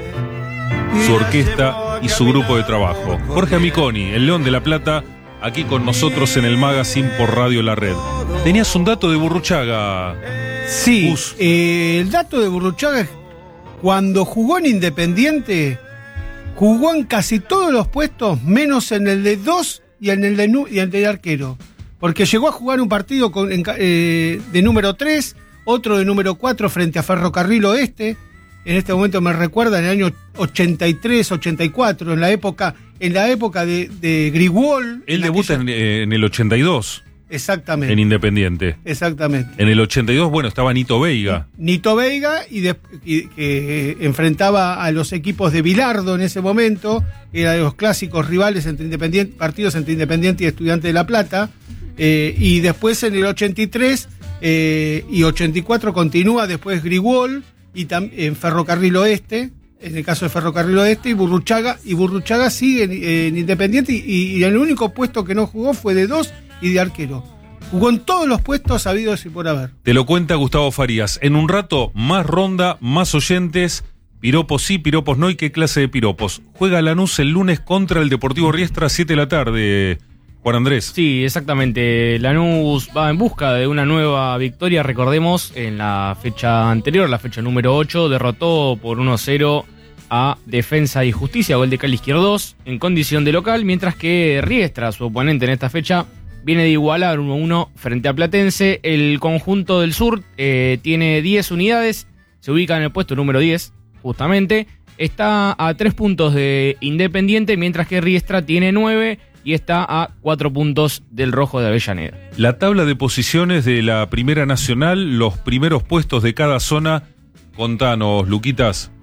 su orquesta y su grupo de trabajo. Jorge Amiconi, el León de la Plata, aquí con nosotros en el Magazine por Radio La Red. Tenías un dato de Burruchaga. Sí, eh, el dato de Burruchaga es cuando jugó en Independiente, jugó en casi todos los puestos, menos en el de dos y en el de, nu- y el de arquero. Porque llegó a jugar un partido con, en, eh, de número tres, otro de número cuatro frente a Ferrocarril Oeste. En este momento me recuerda en el año ochenta y tres, ochenta y cuatro, en la época, en la época de, de Grigol. Él debuta en, eh, en el ochenta y dos. Exactamente. En Independiente. Exactamente. En el ochenta y dos, bueno, estaba Nito Veiga. Nito Veiga, y, de, y que enfrentaba a los equipos de Bilardo en ese momento, era de los clásicos rivales entre Independiente, partidos entre Independiente y Estudiantes de La Plata. Eh, y después en el ochenta y tres eh, y ochenta y cuatro continúa después Grigol y tam, en Ferrocarril Oeste, en el caso de Ferrocarril Oeste, y Burruchaga, y Burruchaga sigue en, en Independiente, y, y el único puesto que no jugó fue de dos y de arquero. Jugó en todos los puestos habidos y por haber. Te lo cuenta Gustavo Farías. En un rato, más ronda, más oyentes. Piropos sí, piropos no. ¿Y qué clase de piropos? Juega Lanús el lunes contra el Deportivo Riestra a siete de la tarde. Juan Andrés. Sí, exactamente. Lanús va en busca de una nueva victoria. Recordemos, en la fecha anterior, la fecha número ocho, derrotó por uno a cero a Defensa y Justicia, gol de Cali Izquierdos, en condición de local, mientras que Riestra, su oponente en esta fecha, viene de igualar uno a uno frente a Platense. El conjunto del sur eh, tiene diez unidades, se ubica en el puesto número diez, justamente. Está a tres puntos de Independiente, mientras que Riestra tiene nueve y está a cuatro puntos del Rojo de Avellaneda. La tabla de posiciones de la Primera Nacional, los primeros puestos de cada zona. Contanos, Luquitas.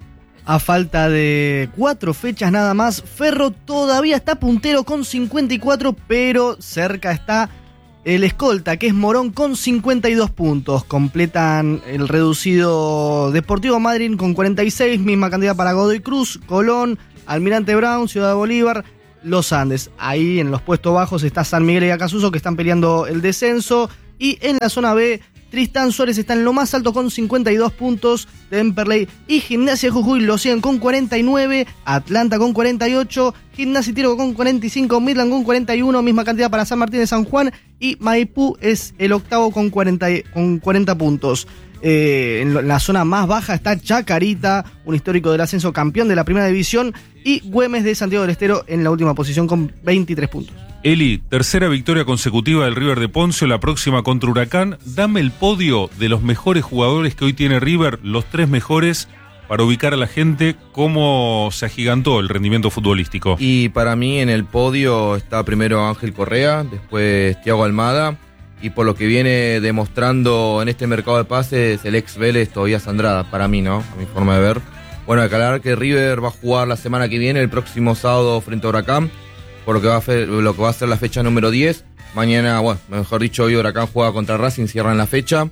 A falta de cuatro fechas nada más, Ferro todavía está puntero con cincuenta y cuatro, pero cerca está el escolta, que es Morón, con cincuenta y dos puntos. Completan el reducido Deportivo Madryn con cuarenta y seis, misma cantidad para Godoy Cruz, Colón, Almirante Brown, Ciudad de Bolívar, Los Andes. Ahí en los puestos bajos está San Miguel y Acasuso, que están peleando el descenso. Y en la zona B, Tristán Suárez está en lo más alto con cincuenta y dos puntos. Temperley y Gimnasia Jujuy lo siguen con cuarenta y nueve. Atlanta con cuarenta y ocho. Gimnasia y Tiro con cuarenta y cinco. Midland con cuarenta y uno. Misma cantidad para San Martín de San Juan. Y Maipú es el octavo con cuarenta, con cuarenta puntos. Eh, en la zona más baja está Chacarita, un histórico del ascenso, campeón de la primera división. Y Güemes de Santiago del Estero en la última posición con veintitrés puntos. Eli, tercera victoria consecutiva del River de Poncio, la próxima contra Huracán. Dame el podio de los mejores jugadores que hoy tiene River, los tres mejores, para ubicar a la gente cómo se agigantó el rendimiento futbolístico. Y para mí en el podio está primero Ángel Correa, después Thiago Almada, y por lo que viene demostrando en este mercado de pases el ex Vélez Tobías Andrada, para mí, ¿no? A mi forma de ver. Bueno, aclarar que River va a jugar la semana que viene, el próximo sábado frente a Huracán, por lo que va a, fe, lo que va a ser la fecha número diez. Mañana, bueno, mejor dicho, hoy Huracán juega contra Racing, cierran la fecha.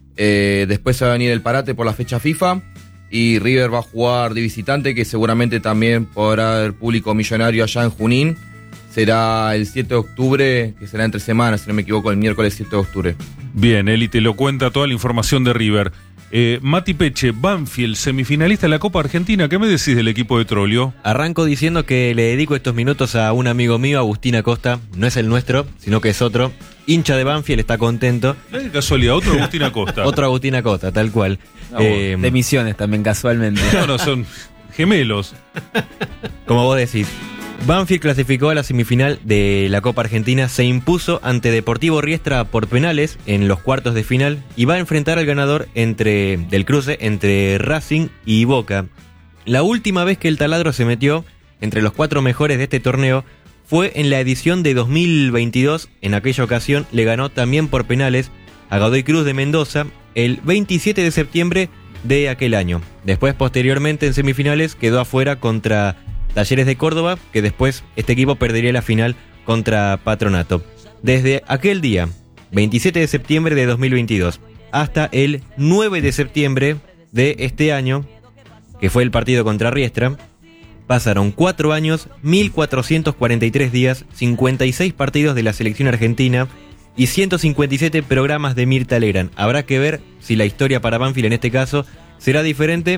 Eh, después se va a venir el parate por la fecha FIFA. Y River va a jugar de visitante, que seguramente también podrá haber público millonario allá en Junín. Será el siete de octubre, que será entre semanas, si no me equivoco, el miércoles siete de octubre. Bien, Eli te lo cuenta toda la información de River. Eh, Mati Peche, Banfield, semifinalista de la Copa Argentina. ¿Qué me decís del equipo de Trollio? Arranco diciendo que le dedico estos minutos a un amigo mío, Agustín Acosta. No es el nuestro, sino que es otro. Hincha de Banfield, está contento. ¿De casualidad? Otro Agustín Acosta. Otro Agustín Acosta, tal cual. Ah, eh, de Misiones también, casualmente. No, no, son gemelos. Como vos decís. Banfield clasificó a la semifinal de la Copa Argentina, se impuso ante Deportivo Riestra por penales en los cuartos de final y va a enfrentar al ganador entre, del cruce entre Racing y Boca. La última vez que el taladro se metió entre los cuatro mejores de este torneo fue en la edición de dos mil veintidós. En aquella ocasión le ganó también por penales a Godoy Cruz de Mendoza el veintisiete de septiembre de aquel año. Después, posteriormente, en semifinales quedó afuera contra Talleres de Córdoba, que después este equipo perdería la final contra Patronato. Desde aquel día, veintisiete de septiembre de dos mil veintidós, hasta el nueve de septiembre de este año, que fue el partido contra Riestra, pasaron cuatro años, mil cuatrocientos cuarenta y tres días, cincuenta y seis partidos de la selección argentina y ciento cincuenta y siete programas de Mirta Legrand. Habrá que ver si la historia para Banfield en este caso será diferente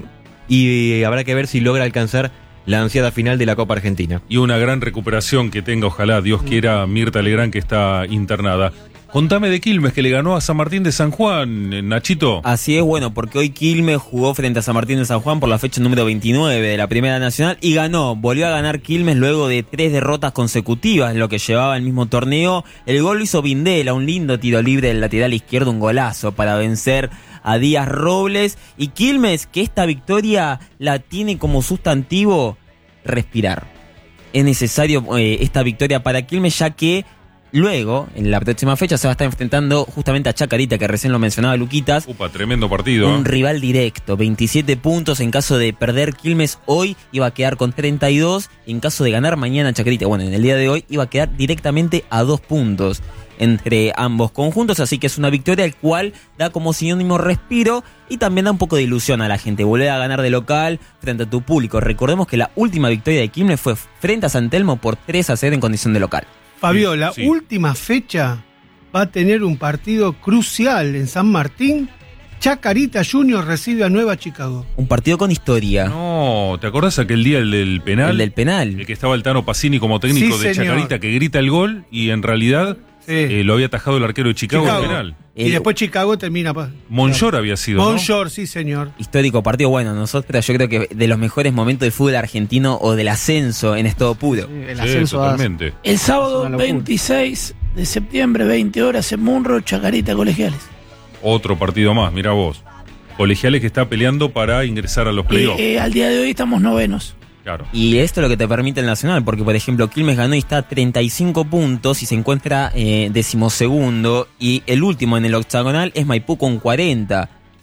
y habrá que ver si logra alcanzar la ansiada final de la Copa Argentina. Y una gran recuperación que tenga, ojalá, Dios quiera, Mirta Legrand, que está internada. Contame de Quilmes, que le ganó a San Martín de San Juan, Nachito. Así es, bueno, porque hoy Quilmes jugó frente a San Martín de San Juan por la fecha número veintinueve de la Primera Nacional y ganó, volvió a ganar Quilmes luego de tres derrotas consecutivas en lo que llevaba el mismo torneo. El gol lo hizo Vindela, un lindo tiro libre del lateral izquierdo, un golazo para vencer a Díaz Robles. Y Quilmes, que esta victoria la tiene como sustantivo respirar. Es necesario eh, esta victoria para Quilmes, ya que luego, en la próxima fecha, se va a estar enfrentando justamente a Chacarita, que recién lo mencionaba Luquitas. Upa, tremendo partido. Un ¿eh? rival directo, veintisiete puntos. En caso de perder Quilmes hoy, iba a quedar con treinta y dos. Y en caso de ganar mañana Chacarita, bueno, en el día de hoy, iba a quedar directamente a dos puntos entre ambos conjuntos. Así que es una victoria el cual da como sinónimo respiro y también da un poco de ilusión a la gente. Volver a ganar de local frente a tu público. Recordemos que la última victoria de Quilmes fue frente a San Telmo por tres a cero en condición de local. Fabio, la sí. última fecha va a tener un partido crucial en San Martín. Chacarita Juniors recibe a Nueva Chicago. Un partido con historia. No, ¿te acordás aquel día el del penal? El del penal. El que estaba el Tano Pacini como técnico sí, de señor. Chacarita, que grita el gol y en realidad sí. eh, lo había atajado el arquero de Chicago, Chicago. el penal. Y después Chicago termina. Monllor había sido, Monllor, ¿no? sí, señor. Histórico partido. Bueno, nosotros yo creo que de los mejores momentos del fútbol argentino o del ascenso en estado puro. Sí, el Sí, ascenso totalmente. El sábado veintiséis de septiembre, veinte horas en Munro, Chacarita Colegiales. Otro partido más, mira vos. Colegiales que está peleando para ingresar a los playoffs. Eh, eh, al día de hoy estamos novenos. Claro. Y esto es lo que te permite el Nacional, porque por ejemplo Quilmes ganó y está a treinta y cinco puntos y se encuentra eh, decimosegundo, y el último en el octagonal es Maipú con cuarenta.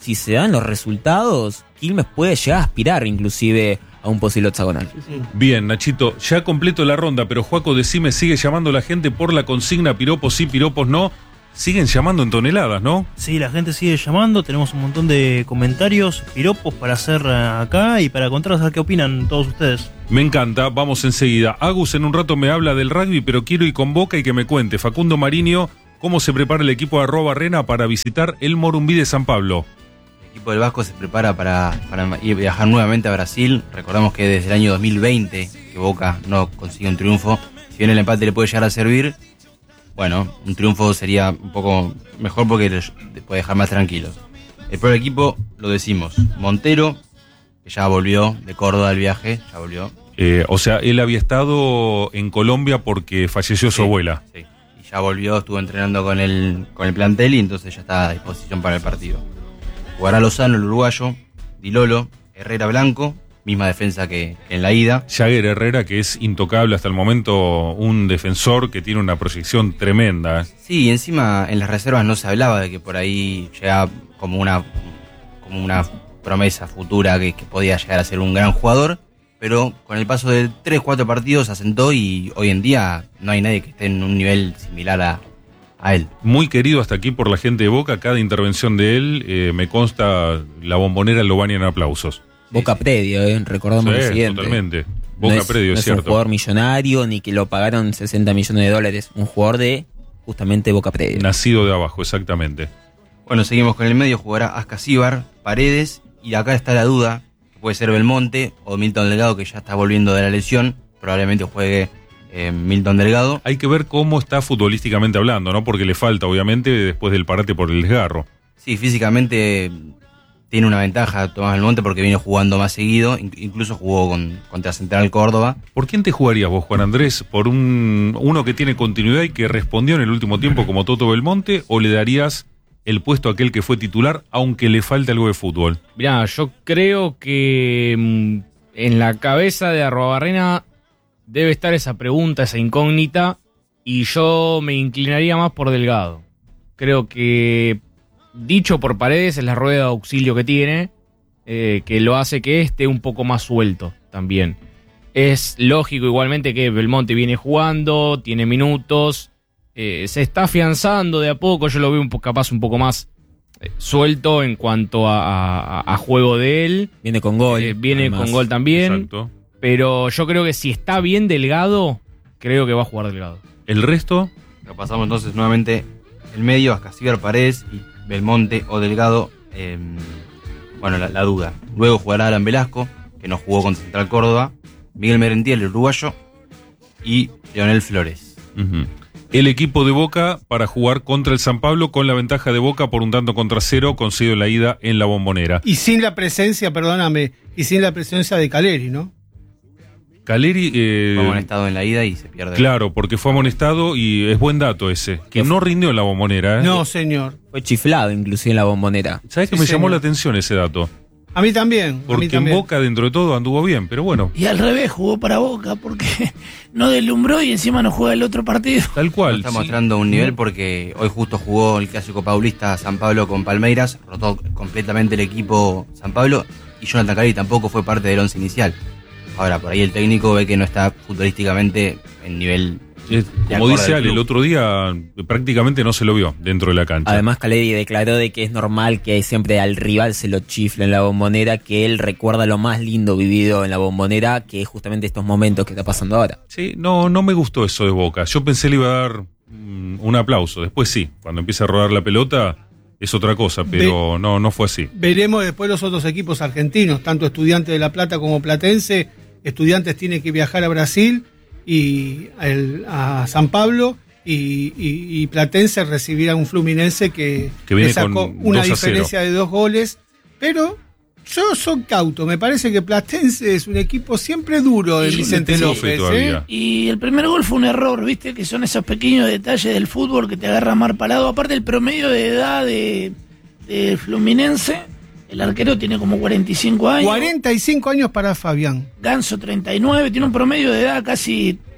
si se dan los resultados, Quilmes puede llegar a aspirar inclusive a un posible hexagonal. Bien, Nachito, ya completo la ronda, pero Juaco, decime, sigue llamando la gente por la consigna piropos sí, piropos no. Siguen llamando en toneladas, ¿no? Sí, la gente sigue llamando, tenemos un montón de comentarios, piropos para hacer acá y para contarles a ver qué opinan todos ustedes. Me encanta, vamos enseguida. Agus en un rato me habla del rugby, pero quiero ir con Boca y que me cuente, Facundo Mariño, cómo se prepara el equipo de Arroba Arena para visitar el Morumbí de San Pablo. El equipo del Vasco se prepara para, para ir viajar nuevamente a Brasil. Recordamos que desde el año dos mil veinte que Boca no consigue un triunfo. Si bien el empate le puede llegar a servir, bueno, un triunfo sería un poco mejor porque le puede dejar más tranquilos. El peor equipo, lo decimos, Montero, que ya volvió de Córdoba al viaje, ya volvió. Eh, o sea, él había estado en Colombia porque falleció su Sí, abuela. Sí, y ya volvió, estuvo entrenando con el, con el plantel y entonces ya está a disposición para el partido. Jugará Lozano, el uruguayo, Di Lolo, Herrera Blanco, misma defensa que, que en la ida. Jagger Herrera, que es intocable hasta el momento, un defensor que tiene una proyección tremenda. Sí, y encima en las reservas no se hablaba de que por ahí llegaba como una, como una promesa futura que, que podía llegar a ser un gran jugador, pero con el paso de tres, cuatro partidos se asentó y hoy en día no hay nadie que esté en un nivel similar a, a él. Muy querido hasta aquí por la gente de Boca, cada intervención de él, eh, me consta, la Bombonera lo baña en aplausos. Boca Predio, eh, recordamos Sí, lo siguiente. totalmente. Boca no es, Predio, no es es un cierto. jugador millonario ni que lo pagaron sesenta millones de dólares. Un jugador de justamente Boca Predio. Nacido de abajo, exactamente. Bueno, seguimos con el medio, jugará Ascasíbar, Paredes, y acá está la duda, que puede ser Belmonte o Milton Delgado, que ya está volviendo de la lesión, probablemente juegue eh, Milton Delgado. Hay que ver cómo está futbolísticamente hablando, ¿no? Porque le falta, obviamente, después del parate por el desgarro. Sí, físicamente tiene una ventaja Tomás Belmonte porque viene jugando más seguido, incluso jugó con, contra Central Córdoba. ¿Por quién te jugarías vos, Juan Andrés? ¿Por un uno que tiene continuidad y que respondió en el último tiempo como Toto Belmonte? ¿O le darías el puesto a aquel que fue titular, aunque le falte algo de fútbol? Mirá, yo creo que mm, en la cabeza de Arrobarrena debe estar esa pregunta, esa incógnita, y yo me inclinaría más por Delgado. Creo que, dicho por Paredes, es la rueda de auxilio que tiene, eh, que lo hace que esté un poco más suelto también. Es lógico igualmente que Belmonte viene jugando, tiene minutos, eh, se está afianzando de a poco, yo lo veo un po- capaz un poco más eh, suelto en cuanto a, a, a juego de él. Viene con gol. Eh, viene además. con gol también. Exacto. Pero yo creo que si está bien Delgado, creo que va a jugar Delgado. ¿El resto? Lo pasamos entonces nuevamente el medio, Ascasíbar, Paredes y Belmonte o Delgado. Eh, bueno, la, la duda. Luego jugará Alan Velasco, que no jugó con Central Córdoba, Miguel Merentiel, el uruguayo, y Leonel Flores. Uh-huh. El equipo de Boca para jugar contra el San Pablo con la ventaja de Boca por un tanto contra cero, conseguido la ida en la Bombonera. Y sin la presencia, perdóname, y sin la presencia de Caleri, ¿no? Caleri... Eh, Fue amonestado en la ida y se pierde. Claro, porque fue amonestado y es buen dato ese, que no rindió en la Bombonera. ¿eh? No, señor. Fue chiflado inclusive en la Bombonera. ¿Sabes que Sí, me llamó señor. la atención ese dato? A mí también. a mí Porque en también. Boca, dentro de todo, anduvo bien, pero bueno, Y al revés, jugó para Boca porque no deslumbró y encima no juega el otro partido. tal No cual. está sí. mostrando un nivel porque hoy justo jugó el clásico paulista San Pablo con Palmeiras, rotó completamente el equipo San Pablo y Jonathan Caleri tampoco fue parte del once inicial. Ahora, por ahí el técnico ve que no está futbolísticamente en nivel... Eh, de como acorde dice al Ale, el club. otro día prácticamente no se lo vio dentro de la cancha. Además, Caleri declaró de que es normal que siempre al rival se lo chifle en la Bombonera, que él recuerda lo más lindo vivido en la Bombonera, que es justamente estos momentos que está pasando ahora. Sí, no, no me gustó eso de Boca. Yo pensé le iba a dar mm, un aplauso. Después sí, cuando empieza a rodar la pelota es otra cosa, pero no, no fue así. Veremos después los otros equipos argentinos, tanto Estudiantes de La Plata como Platense. Estudiantes tiene que viajar a Brasil y el- a San Pablo y, y- y Platense recibirá un Fluminense que, Que viene le sacó con una dos a diferencia de dos goles, pero yo soy cauto, me parece que Platense es un equipo siempre duro de Y- Vicente le tengo López. fe ¿eh? todavía. Y el primer gol fue un error, ¿viste? Que son esos pequeños detalles del fútbol que te agarra mar palado. Aparte, el promedio de edad de, de Fluminense, el arquero tiene como cuarenta y cinco años. cuarenta y cinco años para Fabián. Ganso treinta y nueve, tiene un promedio de edad casi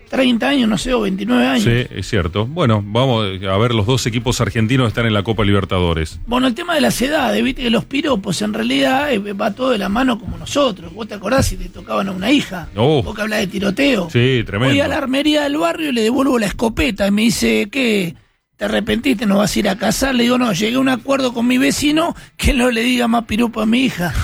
treinta años, no sé, o veintinueve años. Sí, es cierto. Bueno, vamos a ver, los dos equipos argentinos están en la Copa Libertadores. Bueno, el tema de las edades, viste que los piropos en realidad eh, va todo de la mano como nosotros. ¿Vos te acordás si te tocaban a una hija? Oh. Vos que hablás de tiroteo. Sí, tremendo. Voy a la armería del barrio y le devuelvo la escopeta y me dice, ¿qué? ¿Te arrepentiste? ¿No vas a ir a casar? Le digo, no, llegué a un acuerdo con mi vecino que no le diga más piropo a mi hija.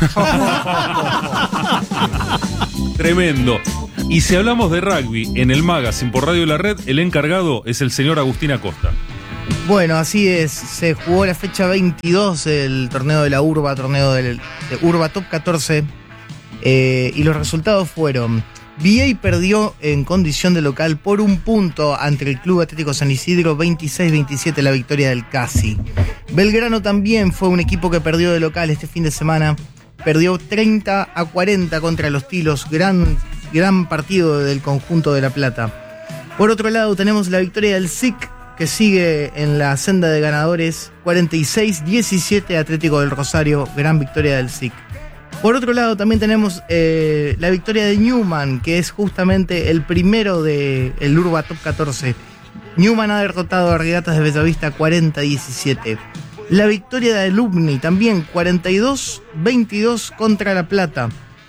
Tremendo. Y si hablamos de rugby en el Magazine por Radio La Red, el encargado es el señor Agustín Acosta. Bueno, así es. Se jugó la fecha veintidós del torneo de la Urba, torneo del, de Urba Top catorce. Eh, y los resultados fueron: V A perdió en condición de local por un punto ante el Club Atlético San Isidro, veintiséis veintisiete la victoria del Casi. Belgrano también fue un equipo que perdió de local este fin de semana. Perdió treinta a cuarenta contra los Tilos. Gran, gran partido del conjunto de La Plata. Por otro lado tenemos la victoria del S I C, que sigue en la senda de ganadores. cuarenta y seis diecisiete Atlético del Rosario. Gran victoria del S I C. Por otro lado también tenemos eh, la victoria de Newman, que es justamente el primero del de Urba Top catorce. Newman ha derrotado a Regatas de Bellavista cuarenta a diecisiete. La victoria de Alumni también cuarenta y dos veintidós contra La Plata.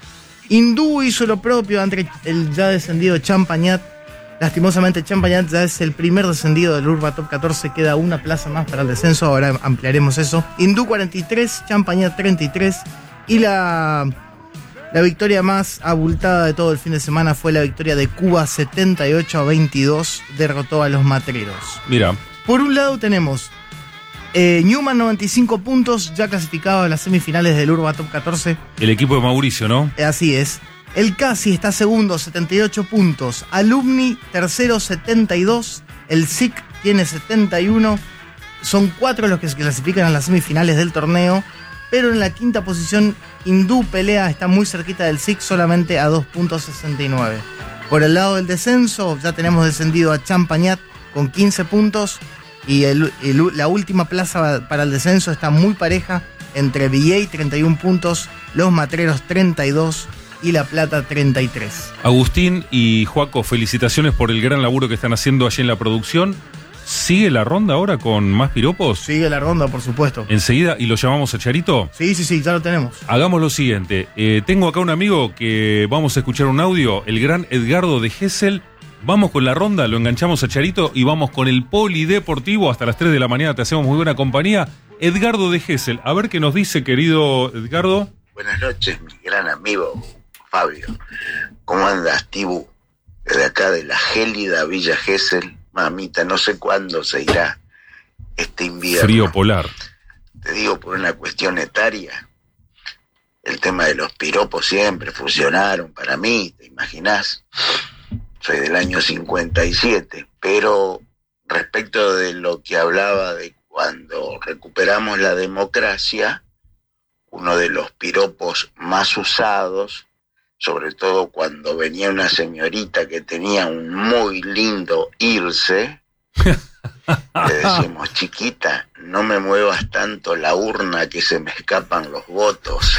Hindú hizo lo propio ante el ya descendido Champagnat. Lastimosamente Champagnat ya es el primer descendido del Urba Top catorce, queda una plaza más para el descenso, ahora ampliaremos eso. Hindú cuarenta y tres, Champagnat treinta y tres. Y la, la victoria más abultada de todo el fin de semana fue la victoria de Cuba, setenta y ocho a veintidós, derrotó a los Matreros. Mira. Por un lado tenemos eh, Newman, noventa y cinco puntos, ya clasificado a las semifinales del Urba Top catorce. El equipo de Mauricio, ¿no? Eh, así es. El Casi está segundo, setenta y ocho puntos. Alumni, tercero, setenta y dos. El S I C tiene setenta y uno. Son cuatro los que se clasifican a las semifinales del torneo. Pero en la quinta posición, Hindú pelea, está muy cerquita del S I C, solamente a dos puntos sesenta y nueve. Por el lado del descenso, ya tenemos descendido a Champagnat con quince puntos. Y el, el, la última plaza para el descenso está muy pareja entre V A, treinta y uno puntos, Los Matreros, treinta y dos y La Plata, treinta y tres. Agustín y Joaco, felicitaciones por el gran laburo que están haciendo allí en la producción. ¿Sigue la ronda ahora con más piropos? Sigue la ronda, por supuesto. ¿Enseguida? ¿Y lo llamamos a Charito? Sí, sí, sí, ya lo tenemos. Hagamos lo siguiente. Eh, tengo acá un amigo que vamos a escuchar un audio, el gran Edgardo de Gesell. Vamos con la ronda, lo enganchamos a Charito y vamos con el polideportivo. Hasta las tres de la mañana te hacemos muy buena compañía. Edgardo de Gesell, a ver qué nos dice, querido Edgardo. Buenas noches, mi gran amigo Fabio. ¿Cómo andas, Tibu? Desde acá de la gélida Villa Gesell. Mamita, no sé cuándo se irá este invierno. Frío polar. Te digo por una cuestión etaria. El tema de los piropos siempre fusionaron para mí, ¿te imaginás? Soy del año cincuenta y siete, pero respecto de lo que hablaba de cuando recuperamos la democracia, uno de los piropos más usados, sobre todo cuando venía una señorita que tenía un muy lindo irse, le decimos, chiquita, no me muevas tanto la urna que se me escapan los votos.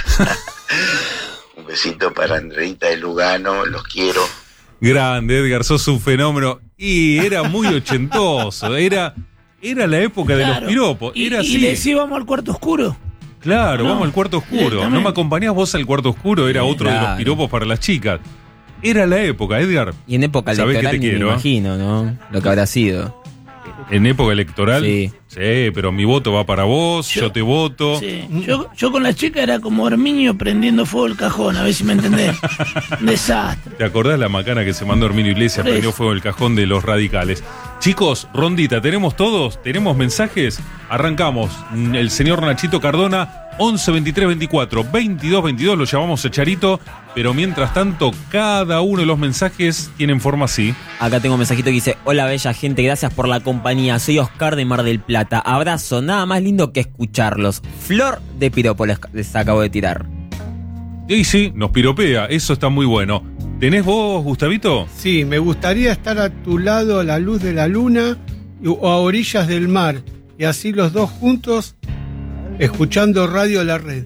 Un besito para Andreita de Lugano, los quiero. Grande, Edgar, sos un fenómeno. Y era muy ochentoso, era, era la época de Claro. los piropos. Y, Era y así. le decía, vamos al cuarto oscuro. Claro, No, vamos al cuarto oscuro. directamente. ¿No me acompañás vos al cuarto oscuro? Era otro de los Claro. piropos para las chicas. Era la época, Edgar. Y en época Sabés que electoral te ni me quiero, ¿eh? imagino, ¿no? Lo que habrá sido. En época electoral. Sí. Sí, pero mi voto va para vos, yo, te voto. Sí. Yo, yo con la chica era como Herminio prendiendo fuego el cajón, a ver si me entendés. Un desastre. ¿Te acordás la macana que se mandó Herminio Iglesias? Por Prendió eso. fuego el cajón de los radicales. Chicos, rondita, ¿tenemos todos? ¿Tenemos mensajes? Arrancamos. Mm, El señor Nachito Cardona, once veintitrés veinticuatro veintidós veintidós, lo llamamos a Charito, pero mientras tanto, cada uno de los mensajes tienen forma así. Acá tengo un mensajito que dice: hola bella gente, gracias por la compañía. Soy Oscar de Mar del Plata. Abrazo, nada más lindo que escucharlos. Flor de piropo les, les acabo de tirar. Y sí, nos piropea, eso está muy bueno. ¿Tenés vos, Gustavito? Sí, me gustaría estar a tu lado a la luz de la luna y- o a orillas del mar, y así los dos juntos escuchando Radio La Red.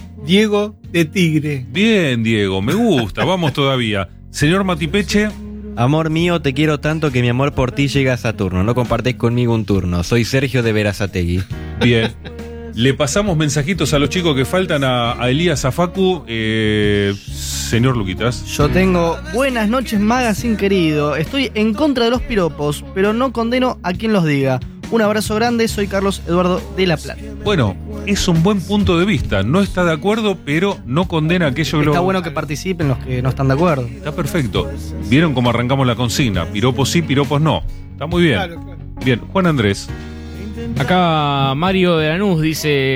Diego de Tigre. Bien, Diego, me gusta, vamos todavía. Señor Matipeche. Amor mío, te quiero tanto que mi amor por ti llega a Saturno. No compartés conmigo un turno. Soy Sergio de Verazategui. Bien. Le pasamos mensajitos a los chicos que faltan a, a Elías, a Facu. Eh, señor Luquitas. Yo tengo buenas noches, Magazine querido. Estoy en contra de los piropos, pero no condeno a quien los diga. Un abrazo grande, soy Carlos Eduardo de La Plata. Bueno, es un buen punto de vista. No está de acuerdo, pero no condena aquello que Está lo... bueno que participen los que no están de acuerdo. Está perfecto. ¿Vieron cómo arrancamos la consigna? Piropos sí, piropos no. Está muy bien. Claro, claro. Bien, Juan Andrés. Acá Mario de Lanús dice...